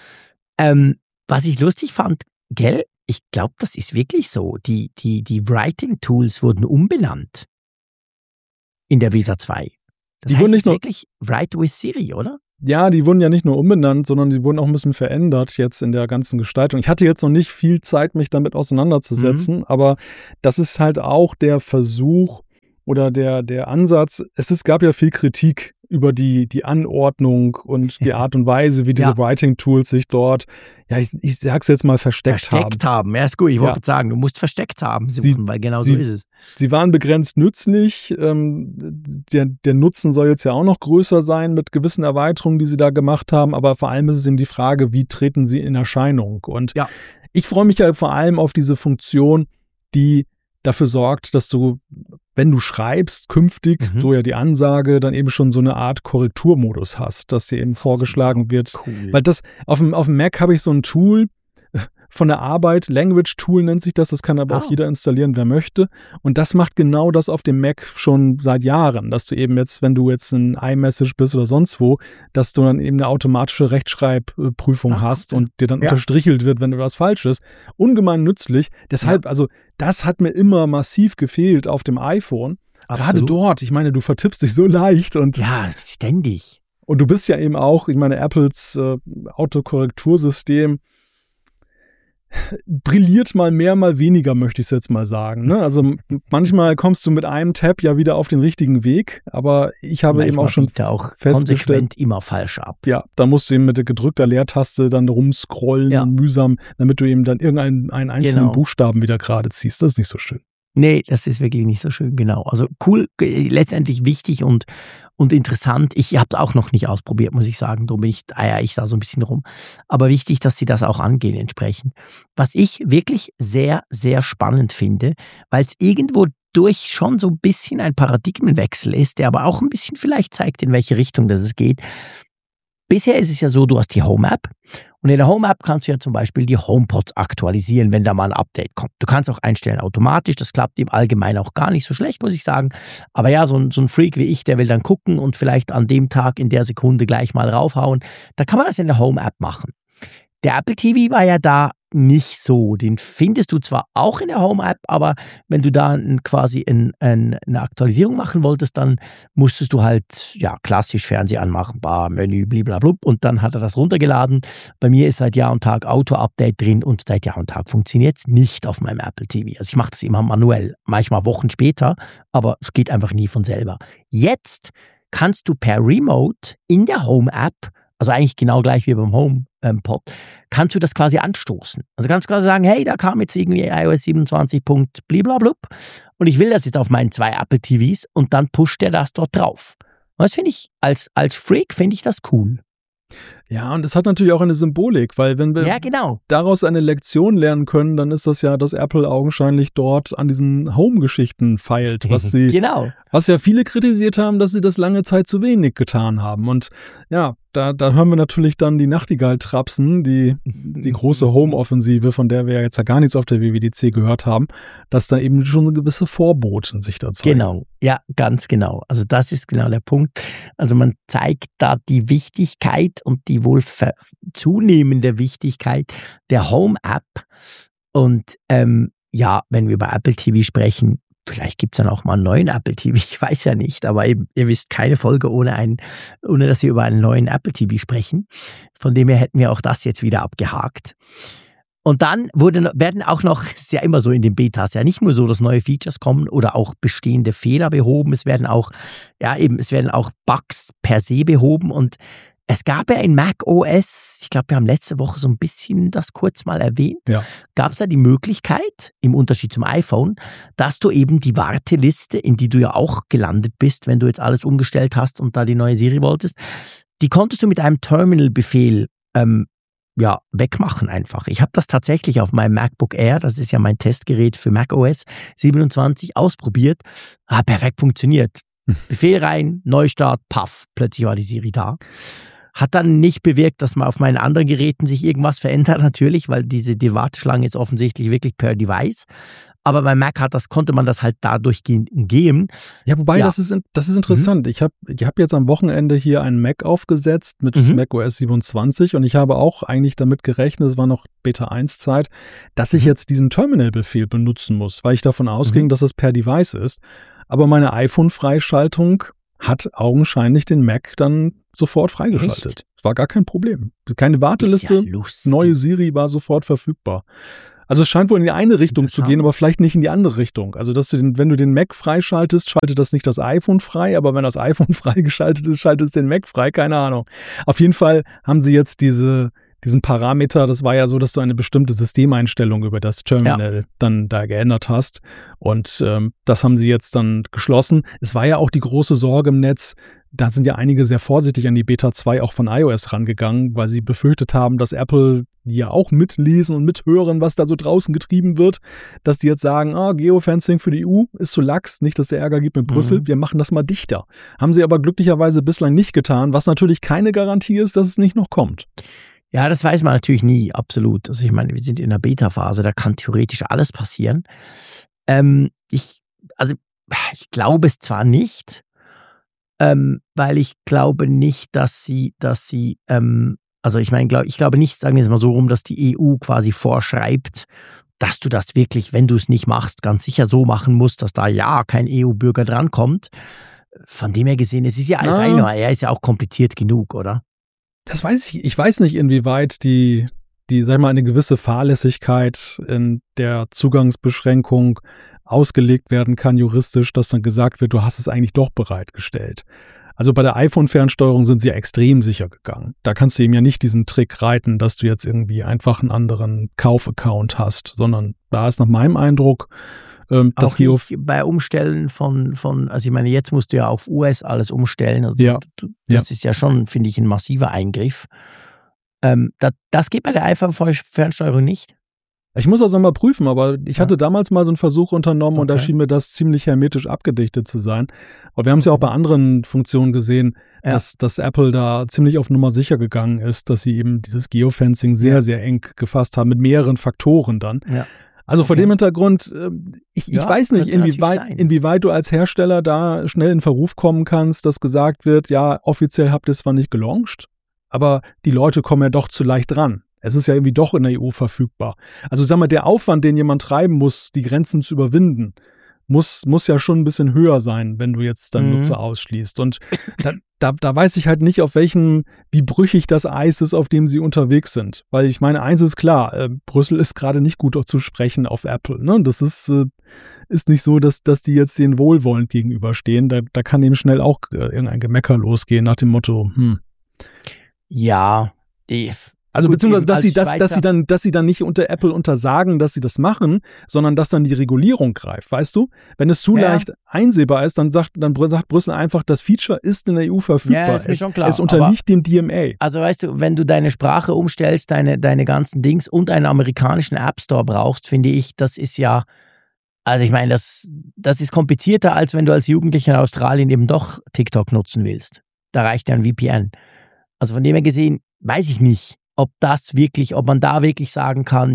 Speaker 1: Was ich lustig fand, gell, ich glaube, das ist wirklich so. Die Writing-Tools wurden umbenannt in der Beta 2. Das heißt nicht wirklich Write with Siri, oder?
Speaker 2: Ja, die wurden ja nicht nur umbenannt, sondern die wurden auch ein bisschen verändert jetzt in der ganzen Gestaltung. Ich hatte jetzt noch nicht viel Zeit, mich damit auseinanderzusetzen, aber das ist halt auch der Versuch oder der Ansatz. Gab ja viel Kritik über die Anordnung und die Art und Weise, wie diese Writing-Tools sich dort, ich sag's jetzt mal, versteckt haben.
Speaker 1: Ja, ist gut. Ich wollte sagen, du musst versteckt haben suchen, weil genau so ist es.
Speaker 2: Sie waren begrenzt nützlich. Der Nutzen soll jetzt ja auch noch größer sein mit gewissen Erweiterungen, die sie da gemacht haben. Aber vor allem ist es eben die Frage, wie treten sie in Erscheinung? Und ich freue mich ja vor allem auf diese Funktion, die dafür sorgt, dass du, wenn du schreibst, künftig, so ja die Ansage, dann eben schon so eine Art Korrekturmodus hast, dass dir eben vorgeschlagen wird. Cool. Weil das, auf dem Mac habe ich so ein Tool von der Arbeit, Language Tool nennt sich das kann aber auch jeder installieren, wer möchte. Und das macht genau das auf dem Mac schon seit Jahren, dass du eben jetzt, wenn du jetzt in iMessage bist oder sonst wo, dass du dann eben eine automatische Rechtschreibprüfung hast und dir dann unterstrichelt wird, wenn du was falsch ist. Ungemein nützlich. Deshalb, also das hat mir immer massiv gefehlt auf dem iPhone. Absolut. Gerade dort, ich meine, du vertippst dich so leicht und
Speaker 1: ständig.
Speaker 2: Und du bist ja eben auch, ich meine, Apples Autokorrektursystem brilliert mal mehr, mal weniger, möchte ich es jetzt mal sagen. Ne? Also manchmal kommst du mit einem Tab ja wieder auf den richtigen Weg, aber ich habe eben auch schon festgestellt,
Speaker 1: konsequent immer falsch ab.
Speaker 2: Ja, da musst du eben mit der gedrückter Leertaste dann rumscrollen, mühsam, damit du eben dann irgendeinen einzelnen Buchstaben wieder gerade ziehst. Das ist nicht so schön.
Speaker 1: Nee, das ist wirklich nicht so schön, genau. Also cool, letztendlich wichtig und interessant. Ich habe es auch noch nicht ausprobiert, muss ich sagen. Darum eier ich da so ein bisschen rum. Aber wichtig, dass sie das auch angehen entsprechend. Was ich wirklich sehr, sehr spannend finde, weil es irgendwo durch schon so ein bisschen ein Paradigmenwechsel ist, der aber auch ein bisschen vielleicht zeigt, in welche Richtung das es geht. Bisher ist es ja so, du hast die Home-App und in der Home-App kannst du ja zum Beispiel die HomePods aktualisieren, wenn da mal ein Update kommt. Du kannst auch einstellen automatisch, das klappt im Allgemeinen auch gar nicht so schlecht, muss ich sagen. Aber ja, so ein Freak wie ich, der will dann gucken und vielleicht an dem Tag in der Sekunde gleich mal raufhauen. Da kann man das in der Home-App machen. Der Apple TV war ja da nicht so. Den findest du zwar auch in der Home-App, aber wenn du da quasi eine Aktualisierung machen wolltest, dann musstest du halt klassisch Fernseher anmachen, Menü, blablabla, und dann hat er das runtergeladen. Bei mir ist seit Jahr und Tag Auto-Update drin und seit Jahr und Tag funktioniert es nicht auf meinem Apple TV. Also ich mache das immer manuell, manchmal Wochen später, aber es geht einfach nie von selber. Jetzt kannst du per Remote in der Home-App, also eigentlich genau gleich wie beim HomePod, kannst du das quasi anstoßen. Also kannst du quasi sagen, hey, da kam jetzt irgendwie iOS 27. Bliblablub und ich will das jetzt auf meinen 2 Apple TVs und dann pusht der das dort drauf. Und das finde ich, als Freak finde ich das cool.
Speaker 2: Ja, und es hat natürlich auch eine Symbolik, weil wenn wir daraus eine Lektion lernen können, dann ist das ja, dass Apple augenscheinlich dort an diesen Home-Geschichten feilt, was ja viele kritisiert haben, dass sie das lange Zeit zu wenig getan haben. Und ja, da hören wir natürlich dann die Nachtigall trapsen, die große Home-Offensive, von der wir ja jetzt ja gar nichts auf der WWDC gehört haben, dass da eben schon eine gewisse Vorboten sich da zeigen.
Speaker 1: Genau, ja, ganz genau. Also das ist genau der Punkt. Also man zeigt da die Wichtigkeit und die wohl zunehmende Wichtigkeit der Home-App. Und wenn wir über Apple TV sprechen, vielleicht gibt es dann auch mal einen neuen Apple TV, ich weiß ja nicht, aber eben, ihr wisst, keine Folge ohne dass wir über einen neuen Apple TV sprechen. Von dem her hätten wir auch das jetzt wieder abgehakt. Und dann werden auch noch, es ist ja immer so in den Betas, ja nicht nur so, dass neue Features kommen oder auch bestehende Fehler behoben, es werden auch Bugs per se behoben und Es gab ja in Mac OS, ich glaube, wir haben letzte Woche so ein bisschen das kurz mal erwähnt, gab es ja die Möglichkeit, im Unterschied zum iPhone, dass du eben die Warteliste, in die du ja auch gelandet bist, wenn du jetzt alles umgestellt hast und da die neue Siri wolltest, die konntest du mit einem Terminal-Befehl wegmachen einfach. Ich habe das tatsächlich auf meinem MacBook Air, das ist ja mein Testgerät für Mac OS 27, ausprobiert. Perfekt funktioniert. Befehl rein, Neustart, paff, plötzlich war die Siri da. Hat dann nicht bewirkt, dass man auf meinen anderen Geräten sich irgendwas verändert, natürlich, weil die Warteschlange ist offensichtlich wirklich per Device. Aber bei Mac konnte man das halt dadurch umgehen.
Speaker 2: Ja, wobei, das ist interessant. Ich hab jetzt am Wochenende hier einen Mac aufgesetzt mit Mac OS 27 und ich habe auch eigentlich damit gerechnet, es war noch Beta 1 Zeit, dass ich jetzt diesen Terminal-Befehl benutzen muss, weil ich davon ausging, dass es per Device ist. Aber meine iPhone-Freischaltung hat augenscheinlich den Mac dann sofort freigeschaltet. Es war gar kein Problem. Keine Warteliste, neue Siri war sofort verfügbar. Also es scheint wohl in die eine Richtung zu gehen, aber vielleicht nicht in die andere Richtung. Also dass wenn du den Mac freischaltest, schaltet das nicht das iPhone frei, aber wenn das iPhone freigeschaltet ist, schaltet es den Mac frei, keine Ahnung. Auf jeden Fall haben sie jetzt diesen Parameter, das war ja so, dass du eine bestimmte Systemeinstellung über das Terminal dann da geändert hast und das haben sie jetzt dann geschlossen. Es war ja auch die große Sorge im Netz, da sind ja einige sehr vorsichtig an die Beta 2 auch von iOS rangegangen, weil sie befürchtet haben, dass Apple die ja auch mitlesen und mithören, was da so draußen getrieben wird, dass die jetzt sagen, Geofencing für die EU ist zu lax, nicht, dass der Ärger gibt mit Brüssel, wir machen das mal dichter. Haben sie aber glücklicherweise bislang nicht getan, was natürlich keine Garantie ist, dass es nicht noch kommt.
Speaker 1: Ja, das weiß man natürlich nie, absolut. Also ich meine, wir sind in der Beta-Phase, da kann theoretisch alles passieren. Ich glaube es zwar nicht, weil ich glaube nicht, ich glaube nicht, sagen wir es mal so rum, dass die EU quasi vorschreibt, dass du das wirklich, wenn du es nicht machst, ganz sicher so machen musst, dass da kein EU-Bürger drankommt. Von dem her gesehen, es ist ja alles er ist ja auch kompliziert genug, oder?
Speaker 2: Das weiß ich. Ich weiß nicht, inwieweit die, sag mal, eine gewisse Fahrlässigkeit in der Zugangsbeschränkung ausgelegt werden kann juristisch, dass dann gesagt wird, du hast es eigentlich doch bereitgestellt. Also bei der iPhone-Fernsteuerung sind sie ja extrem sicher gegangen. Da kannst du eben ja nicht diesen Trick reiten, dass du jetzt irgendwie einfach einen anderen Kaufaccount hast, sondern da ist nach meinem Eindruck
Speaker 1: auch nicht bei Umstellen von, also ich meine, jetzt musst du ja auf US alles umstellen. Also das ist ja schon, finde ich, ein massiver Eingriff. Das geht bei der iPhone-Fernsteuerung nicht?
Speaker 2: Ich muss das nochmal prüfen, aber ich hatte damals mal so einen Versuch unternommen und da schien mir das ziemlich hermetisch abgedichtet zu sein. Aber wir haben es ja auch bei anderen Funktionen gesehen, dass Apple da ziemlich auf Nummer sicher gegangen ist, dass sie eben dieses Geofencing sehr, sehr eng gefasst haben, mit mehreren Faktoren dann. Ja. Also vor dem Hintergrund, ich weiß nicht, inwieweit du als Hersteller da schnell in Verruf kommen kannst, dass gesagt wird, ja, offiziell habt ihr es zwar nicht gelauncht, aber die Leute kommen ja doch zu leicht ran. Es ist ja irgendwie doch in der EU verfügbar. Also sag mal, der Aufwand, den jemand treiben muss, die Grenzen zu überwinden, muss ja schon ein bisschen höher sein, wenn du jetzt dann Nutzer ausschließt. Und da weiß ich halt nicht, wie brüchig das Eis ist, auf dem sie unterwegs sind. Weil ich meine, eins ist klar, Brüssel ist gerade nicht gut zu sprechen auf Apple. Ne? Das ist nicht so, dass die jetzt denen wohlwollend gegenüberstehen. Da kann eben schnell auch irgendein Gemecker losgehen nach dem Motto,
Speaker 1: Ja,
Speaker 2: also beziehungsweise, dass sie dann nicht unter Apple untersagen, dass sie das machen, sondern dass dann die Regulierung greift, weißt du? Wenn es zu leicht einsehbar ist, dann sagt Brüssel einfach, das Feature ist in der EU verfügbar.
Speaker 1: Ja, ist mir schon klar.
Speaker 2: Es unterliegt dem DMA.
Speaker 1: Also weißt du, wenn du deine Sprache umstellst, deine ganzen Dings und einen amerikanischen App Store brauchst, finde ich, das ist ja, also ich meine, das ist komplizierter, als wenn du als Jugendlicher in Australien eben doch TikTok nutzen willst. Da reicht ja ein VPN. Also von dem her gesehen, weiß ich nicht, ob man da wirklich sagen kann,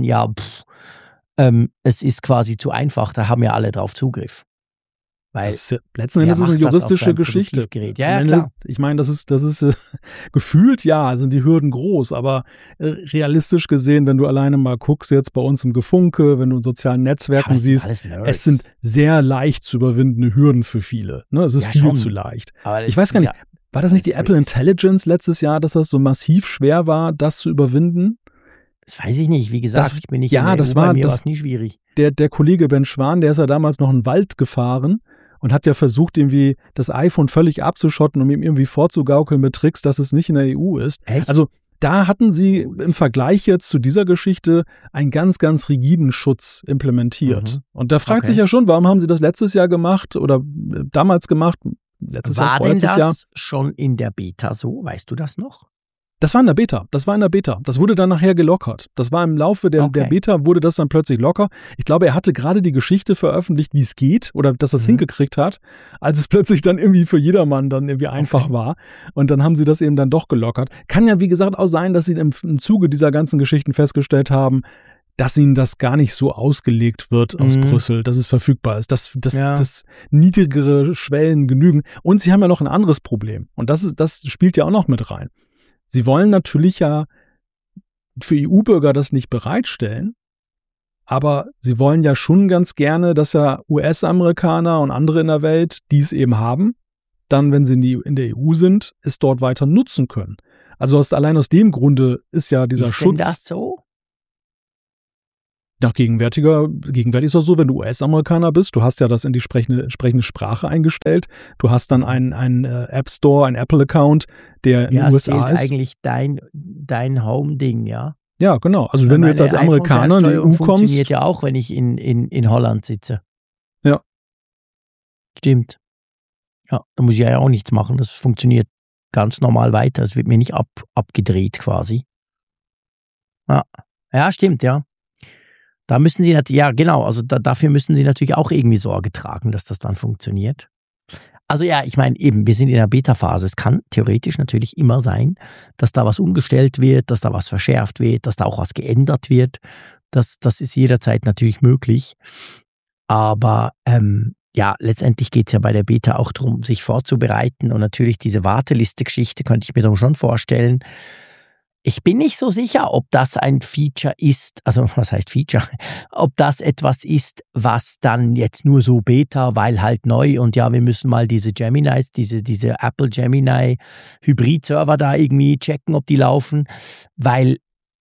Speaker 1: es ist quasi zu einfach, da haben ja alle drauf Zugriff. Weil
Speaker 2: letzten Endes ist es eine juristische Geschichte.
Speaker 1: Ja, klar.
Speaker 2: Ich meine, das ist gefühlt, sind die Hürden groß, aber realistisch gesehen, wenn du alleine mal guckst, jetzt bei uns im Gefunke, wenn du in sozialen Netzwerken siehst, es sind sehr leicht zu überwindende Hürden für viele. Ne? Es ist viel zu leicht. Ich weiß gar nicht, war das nicht die Apple Intelligence letztes Jahr, dass das so massiv schwer war, das zu überwinden?
Speaker 1: Das weiß ich nicht. Wie gesagt, ich bin nicht in der EU, bei mir war es nie schwierig.
Speaker 2: Der Kollege Ben Schwan, der ist ja damals noch in den Wald gefahren und hat ja versucht, irgendwie das iPhone völlig abzuschotten, um ihm irgendwie vorzugaukeln mit Tricks, dass es nicht in der EU ist.
Speaker 1: Echt?
Speaker 2: Also da hatten sie im Vergleich jetzt zu dieser Geschichte einen ganz, ganz rigiden Schutz implementiert. Und da fragt sich ja schon, warum haben sie das letztes Jahr gemacht oder damals gemacht? Letztes Jahr, vorletztes Jahr.
Speaker 1: War denn das schon in der Beta so? Weißt du das noch?
Speaker 2: Das war in der Beta. Das wurde dann nachher gelockert. Das war im Laufe der Beta, wurde das dann plötzlich locker. Ich glaube, er hatte gerade die Geschichte veröffentlicht, wie es geht oder dass er es hingekriegt hat, als es plötzlich dann irgendwie für jedermann dann irgendwie einfach war. Und dann haben sie das eben dann doch gelockert. Kann ja, wie gesagt, auch sein, dass sie im Zuge dieser ganzen Geschichten festgestellt haben, dass ihnen das gar nicht so ausgelegt wird aus Brüssel, dass es verfügbar ist, dass niedrigere Schwellen genügen. Und sie haben ja noch ein anderes Problem. Und das spielt ja auch noch mit rein. Sie wollen natürlich ja für EU-Bürger das nicht bereitstellen, aber sie wollen ja schon ganz gerne, dass ja US-Amerikaner und andere in der Welt, die es eben haben, dann, wenn sie in der EU sind, es dort weiter nutzen können. Also allein aus dem Grunde ist ja dieser Schutz.
Speaker 1: Ist denn das so?
Speaker 2: Ja, gegenwärtig ist das so, wenn du US-Amerikaner bist, du hast ja das in die entsprechende Sprache eingestellt, du hast dann einen App Store, einen Apple-Account, der in den USA ist.
Speaker 1: Das ist eigentlich dein Home-Ding, ja?
Speaker 2: Ja, genau. Also wenn du jetzt als Amerikaner in die EU kommst.
Speaker 1: Funktioniert ja auch, wenn ich in Holland sitze.
Speaker 2: Ja.
Speaker 1: Stimmt. Ja, da muss ich ja auch nichts machen, das funktioniert ganz normal weiter, es wird mir nicht abgedreht quasi. Ja, stimmt, ja. Da müssen sie natürlich, ja genau, also dafür müssen sie natürlich auch irgendwie Sorge tragen, dass das dann funktioniert. Also ja, ich meine eben, wir sind in der Beta-Phase. Es kann theoretisch natürlich immer sein, dass da was umgestellt wird, dass da was verschärft wird, dass da auch was geändert wird. Das ist jederzeit natürlich möglich. Aber ja, letztendlich geht es ja bei der Beta auch darum, sich vorzubereiten. Und natürlich diese Warteliste-Geschichte könnte ich mir dann schon vorstellen. Ich bin nicht so sicher, ob das ein Feature ist, also was heißt Feature, ob das etwas ist, was dann jetzt nur so Beta, weil halt neu und ja, wir müssen mal diese Geminis, diese Apple Gemini Hybrid-Server da irgendwie checken, ob die laufen, weil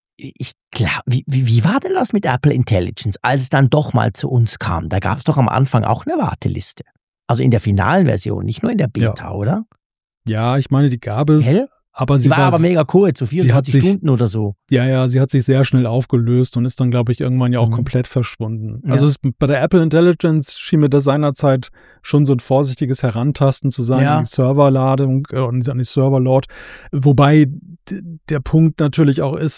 Speaker 1: wie war denn das mit Apple Intelligence, als es dann doch mal zu uns kam? Da gab es doch am Anfang auch eine Warteliste. Also in der finalen Version, nicht nur in der Beta, oder?
Speaker 2: Ja, ich meine, die gab es. Aber sie
Speaker 1: war aber mega kurz, so 24 Stunden oder so.
Speaker 2: Ja, sie hat sich sehr schnell aufgelöst und ist dann, glaube ich, irgendwann ja auch komplett verschwunden. Ja. Also bei der Apple Intelligence schien mir das seinerzeit schon so ein vorsichtiges Herantasten zu sein an die Serverladung und an die Serverload. Wobei der Punkt natürlich auch ist,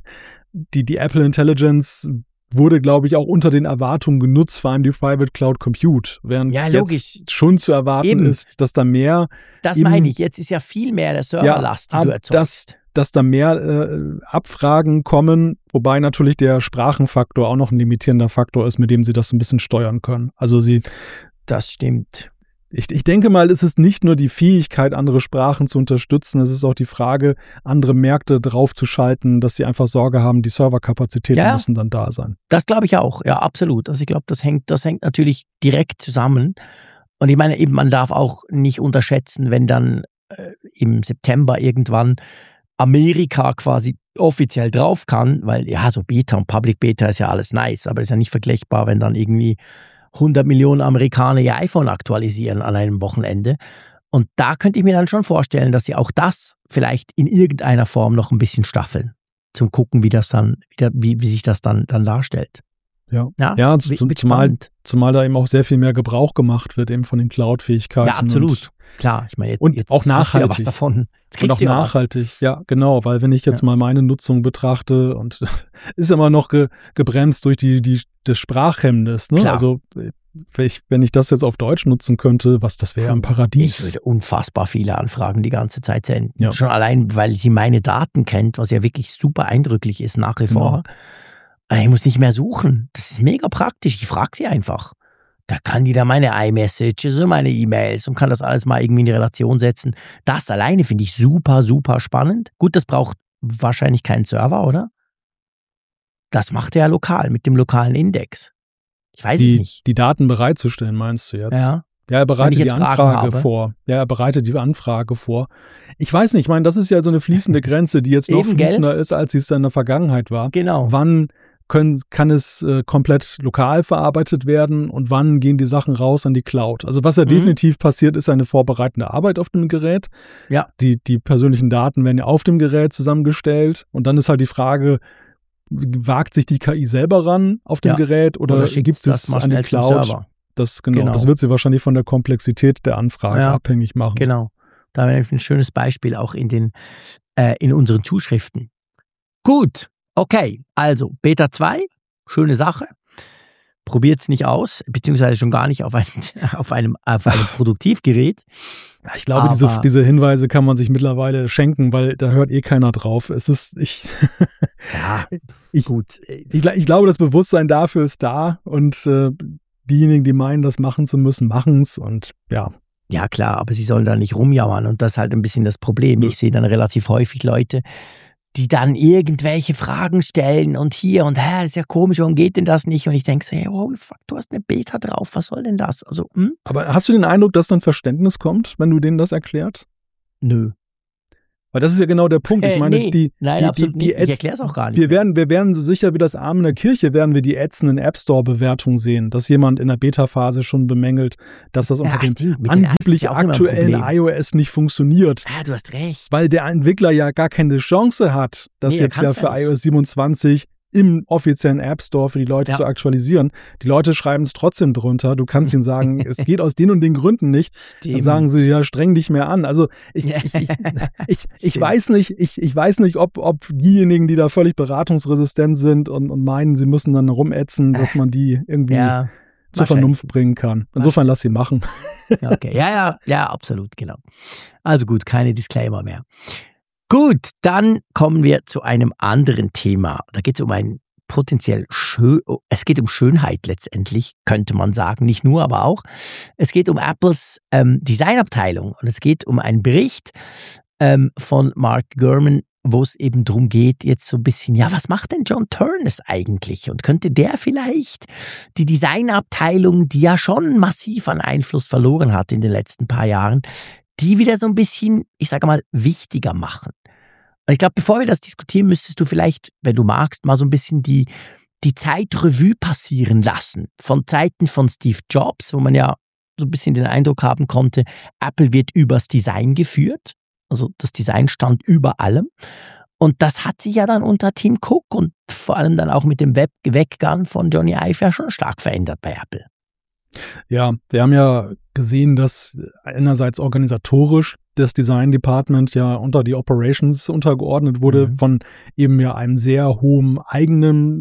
Speaker 2: die Apple Intelligence wurde, glaube ich, auch unter den Erwartungen genutzt, vor allem die Private Cloud Compute. Während jetzt schon zu erwarten ist, dass da mehr.
Speaker 1: Das meine ich, jetzt ist ja viel mehr der Serverlast, die du erzeugst.
Speaker 2: Dass da mehr Abfragen kommen, wobei natürlich der Sprachenfaktor auch noch ein limitierender Faktor ist, mit dem sie das ein bisschen steuern können. Also
Speaker 1: das stimmt.
Speaker 2: Ich denke mal, es ist nicht nur die Fähigkeit, andere Sprachen zu unterstützen, es ist auch die Frage, andere Märkte draufzuschalten, dass sie einfach Sorge haben, die Serverkapazitäten müssen dann da sein.
Speaker 1: Das glaube ich auch, ja, absolut. Also ich glaube, das hängt natürlich direkt zusammen. Und ich meine eben, man darf auch nicht unterschätzen, wenn dann im September irgendwann Amerika quasi offiziell drauf kann, weil ja, so Beta und Public Beta ist ja alles nice, aber ist ja nicht vergleichbar, wenn dann irgendwie 100 Millionen Amerikaner ihr iPhone aktualisieren an einem Wochenende. Und da könnte ich mir dann schon vorstellen, dass sie auch das vielleicht in irgendeiner Form noch ein bisschen staffeln, zum gucken, wie sich das dann darstellt.
Speaker 2: Ja, zumal da eben auch sehr viel mehr Gebrauch gemacht wird eben von den Cloud-Fähigkeiten.
Speaker 1: Ja, absolut. Klar, ich meine, jetzt
Speaker 2: auch nachhaltig.
Speaker 1: Hast du ja was davon.
Speaker 2: Und auch nachhaltig, ja, genau, weil wenn ich jetzt mal meine Nutzung betrachte und ist immer noch gebremst durch das Sprachhemmnis, ne?
Speaker 1: Klar.
Speaker 2: Also wenn ich das jetzt auf Deutsch nutzen könnte, das wäre ein Paradies.
Speaker 1: Ich würde unfassbar viele Anfragen die ganze Zeit senden. Ja. Schon allein, weil sie meine Daten kennt, was ja wirklich super eindrücklich ist nach wie vor. Ich muss nicht mehr suchen. Das ist mega praktisch. Ich frage sie einfach. Da kann die da meine iMessages und meine E-Mails und kann das alles mal irgendwie in die Relation setzen. Das alleine finde ich super, super spannend. Gut, das braucht wahrscheinlich keinen Server, oder? Das macht er ja lokal, mit dem lokalen Index. Ich weiß es nicht.
Speaker 2: Die Daten bereitzustellen, meinst du jetzt?
Speaker 1: Ja.
Speaker 2: Ja, er bereitet die Anfrage vor. Ich weiß nicht, ich meine, das ist ja so eine fließende Grenze, die jetzt noch fließender ist, als sie es dann in der Vergangenheit war.
Speaker 1: Genau.
Speaker 2: Wann kann es komplett lokal verarbeitet werden und wann gehen die Sachen raus an die Cloud. Also was ja definitiv passiert, ist eine vorbereitende Arbeit auf dem Gerät.
Speaker 1: Ja.
Speaker 2: Die persönlichen Daten werden ja auf dem Gerät zusammengestellt und dann ist halt die Frage, wagt sich die KI selber ran auf dem Gerät oder gibt es an die Cloud? Das wird sie wahrscheinlich von der Komplexität der Anfrage abhängig machen.
Speaker 1: Genau. Da haben wir ein schönes Beispiel auch in unseren Zuschriften. Gut, okay, also Beta 2, schöne Sache. Probiert es nicht aus, beziehungsweise schon gar nicht auf einem Produktivgerät.
Speaker 2: Ich glaube, diese Hinweise kann man sich mittlerweile schenken, weil da hört keiner drauf. Ich glaube, das Bewusstsein dafür ist da und diejenigen, die meinen, das machen zu müssen, machen es und ja.
Speaker 1: Ja, klar, aber sie sollen da nicht rumjammern und das ist halt ein bisschen das Problem. Ich sehe dann relativ häufig Leute, die dann irgendwelche Fragen stellen und hier und das ist ja komisch, warum geht denn das nicht? Und ich denke so, hey, holy fuck, du hast eine Beta drauf, was soll denn das? Also,
Speaker 2: Aber hast du den Eindruck, dass dann Verständnis kommt, wenn du denen das erklärst?
Speaker 1: Nö.
Speaker 2: Weil das ist ja genau der Punkt. Ich meine,
Speaker 1: absolut nicht. Ich erkläre es auch gar nicht.
Speaker 2: Wir werden so sicher wie das Arm in der Kirche, werden wir die ätzenden App Store-Bewertungen sehen, dass jemand in der Beta-Phase schon bemängelt, dass das unter dem angeblich aktuellen iOS nicht funktioniert.
Speaker 1: Ja, du hast recht.
Speaker 2: Weil der Entwickler ja gar keine Chance hat, das jetzt ja für iOS 27 im offiziellen App Store für die Leute zu aktualisieren. Die Leute schreiben es trotzdem drunter. Du kannst ihnen sagen, es geht aus den und den Gründen nicht. Stimmt. Dann sagen sie, ja, streng dich mehr an. Also ich weiß nicht, ob diejenigen, die da völlig beratungsresistent sind und meinen, sie müssen dann rumätzen, dass man die irgendwie zur Vernunft bringen kann. Insofern lass sie machen.
Speaker 1: Okay. Ja, absolut, genau. Also gut, keine Disclaimer mehr. Gut, dann kommen wir zu einem anderen Thema. Da geht es um es geht um Schönheit letztendlich, könnte man sagen. Nicht nur, aber auch. Es geht um Apples Designabteilung und es geht um einen Bericht von Mark Gurman, wo es eben darum geht, jetzt so ein bisschen, was macht denn John Ternus eigentlich? Und könnte der vielleicht die Designabteilung, die ja schon massiv an Einfluss verloren hat in den letzten paar Jahren, die wieder so ein bisschen, ich sage mal, wichtiger machen. Und ich glaube, bevor wir das diskutieren, müsstest du vielleicht, wenn du magst, mal so ein bisschen die Zeitrevue passieren lassen. Von Zeiten von Steve Jobs, wo man ja so ein bisschen den Eindruck haben konnte, Apple wird übers Design geführt. Also das Design stand über allem. Und das hat sich ja dann unter Tim Cook und vor allem dann auch mit dem Weggang von Johnny Ive ja schon stark verändert bei Apple.
Speaker 2: Ja, wir haben ja gesehen, dass einerseits organisatorisch das Design Department ja unter die Operations untergeordnet wurde von eben ja einem sehr hohen eigenen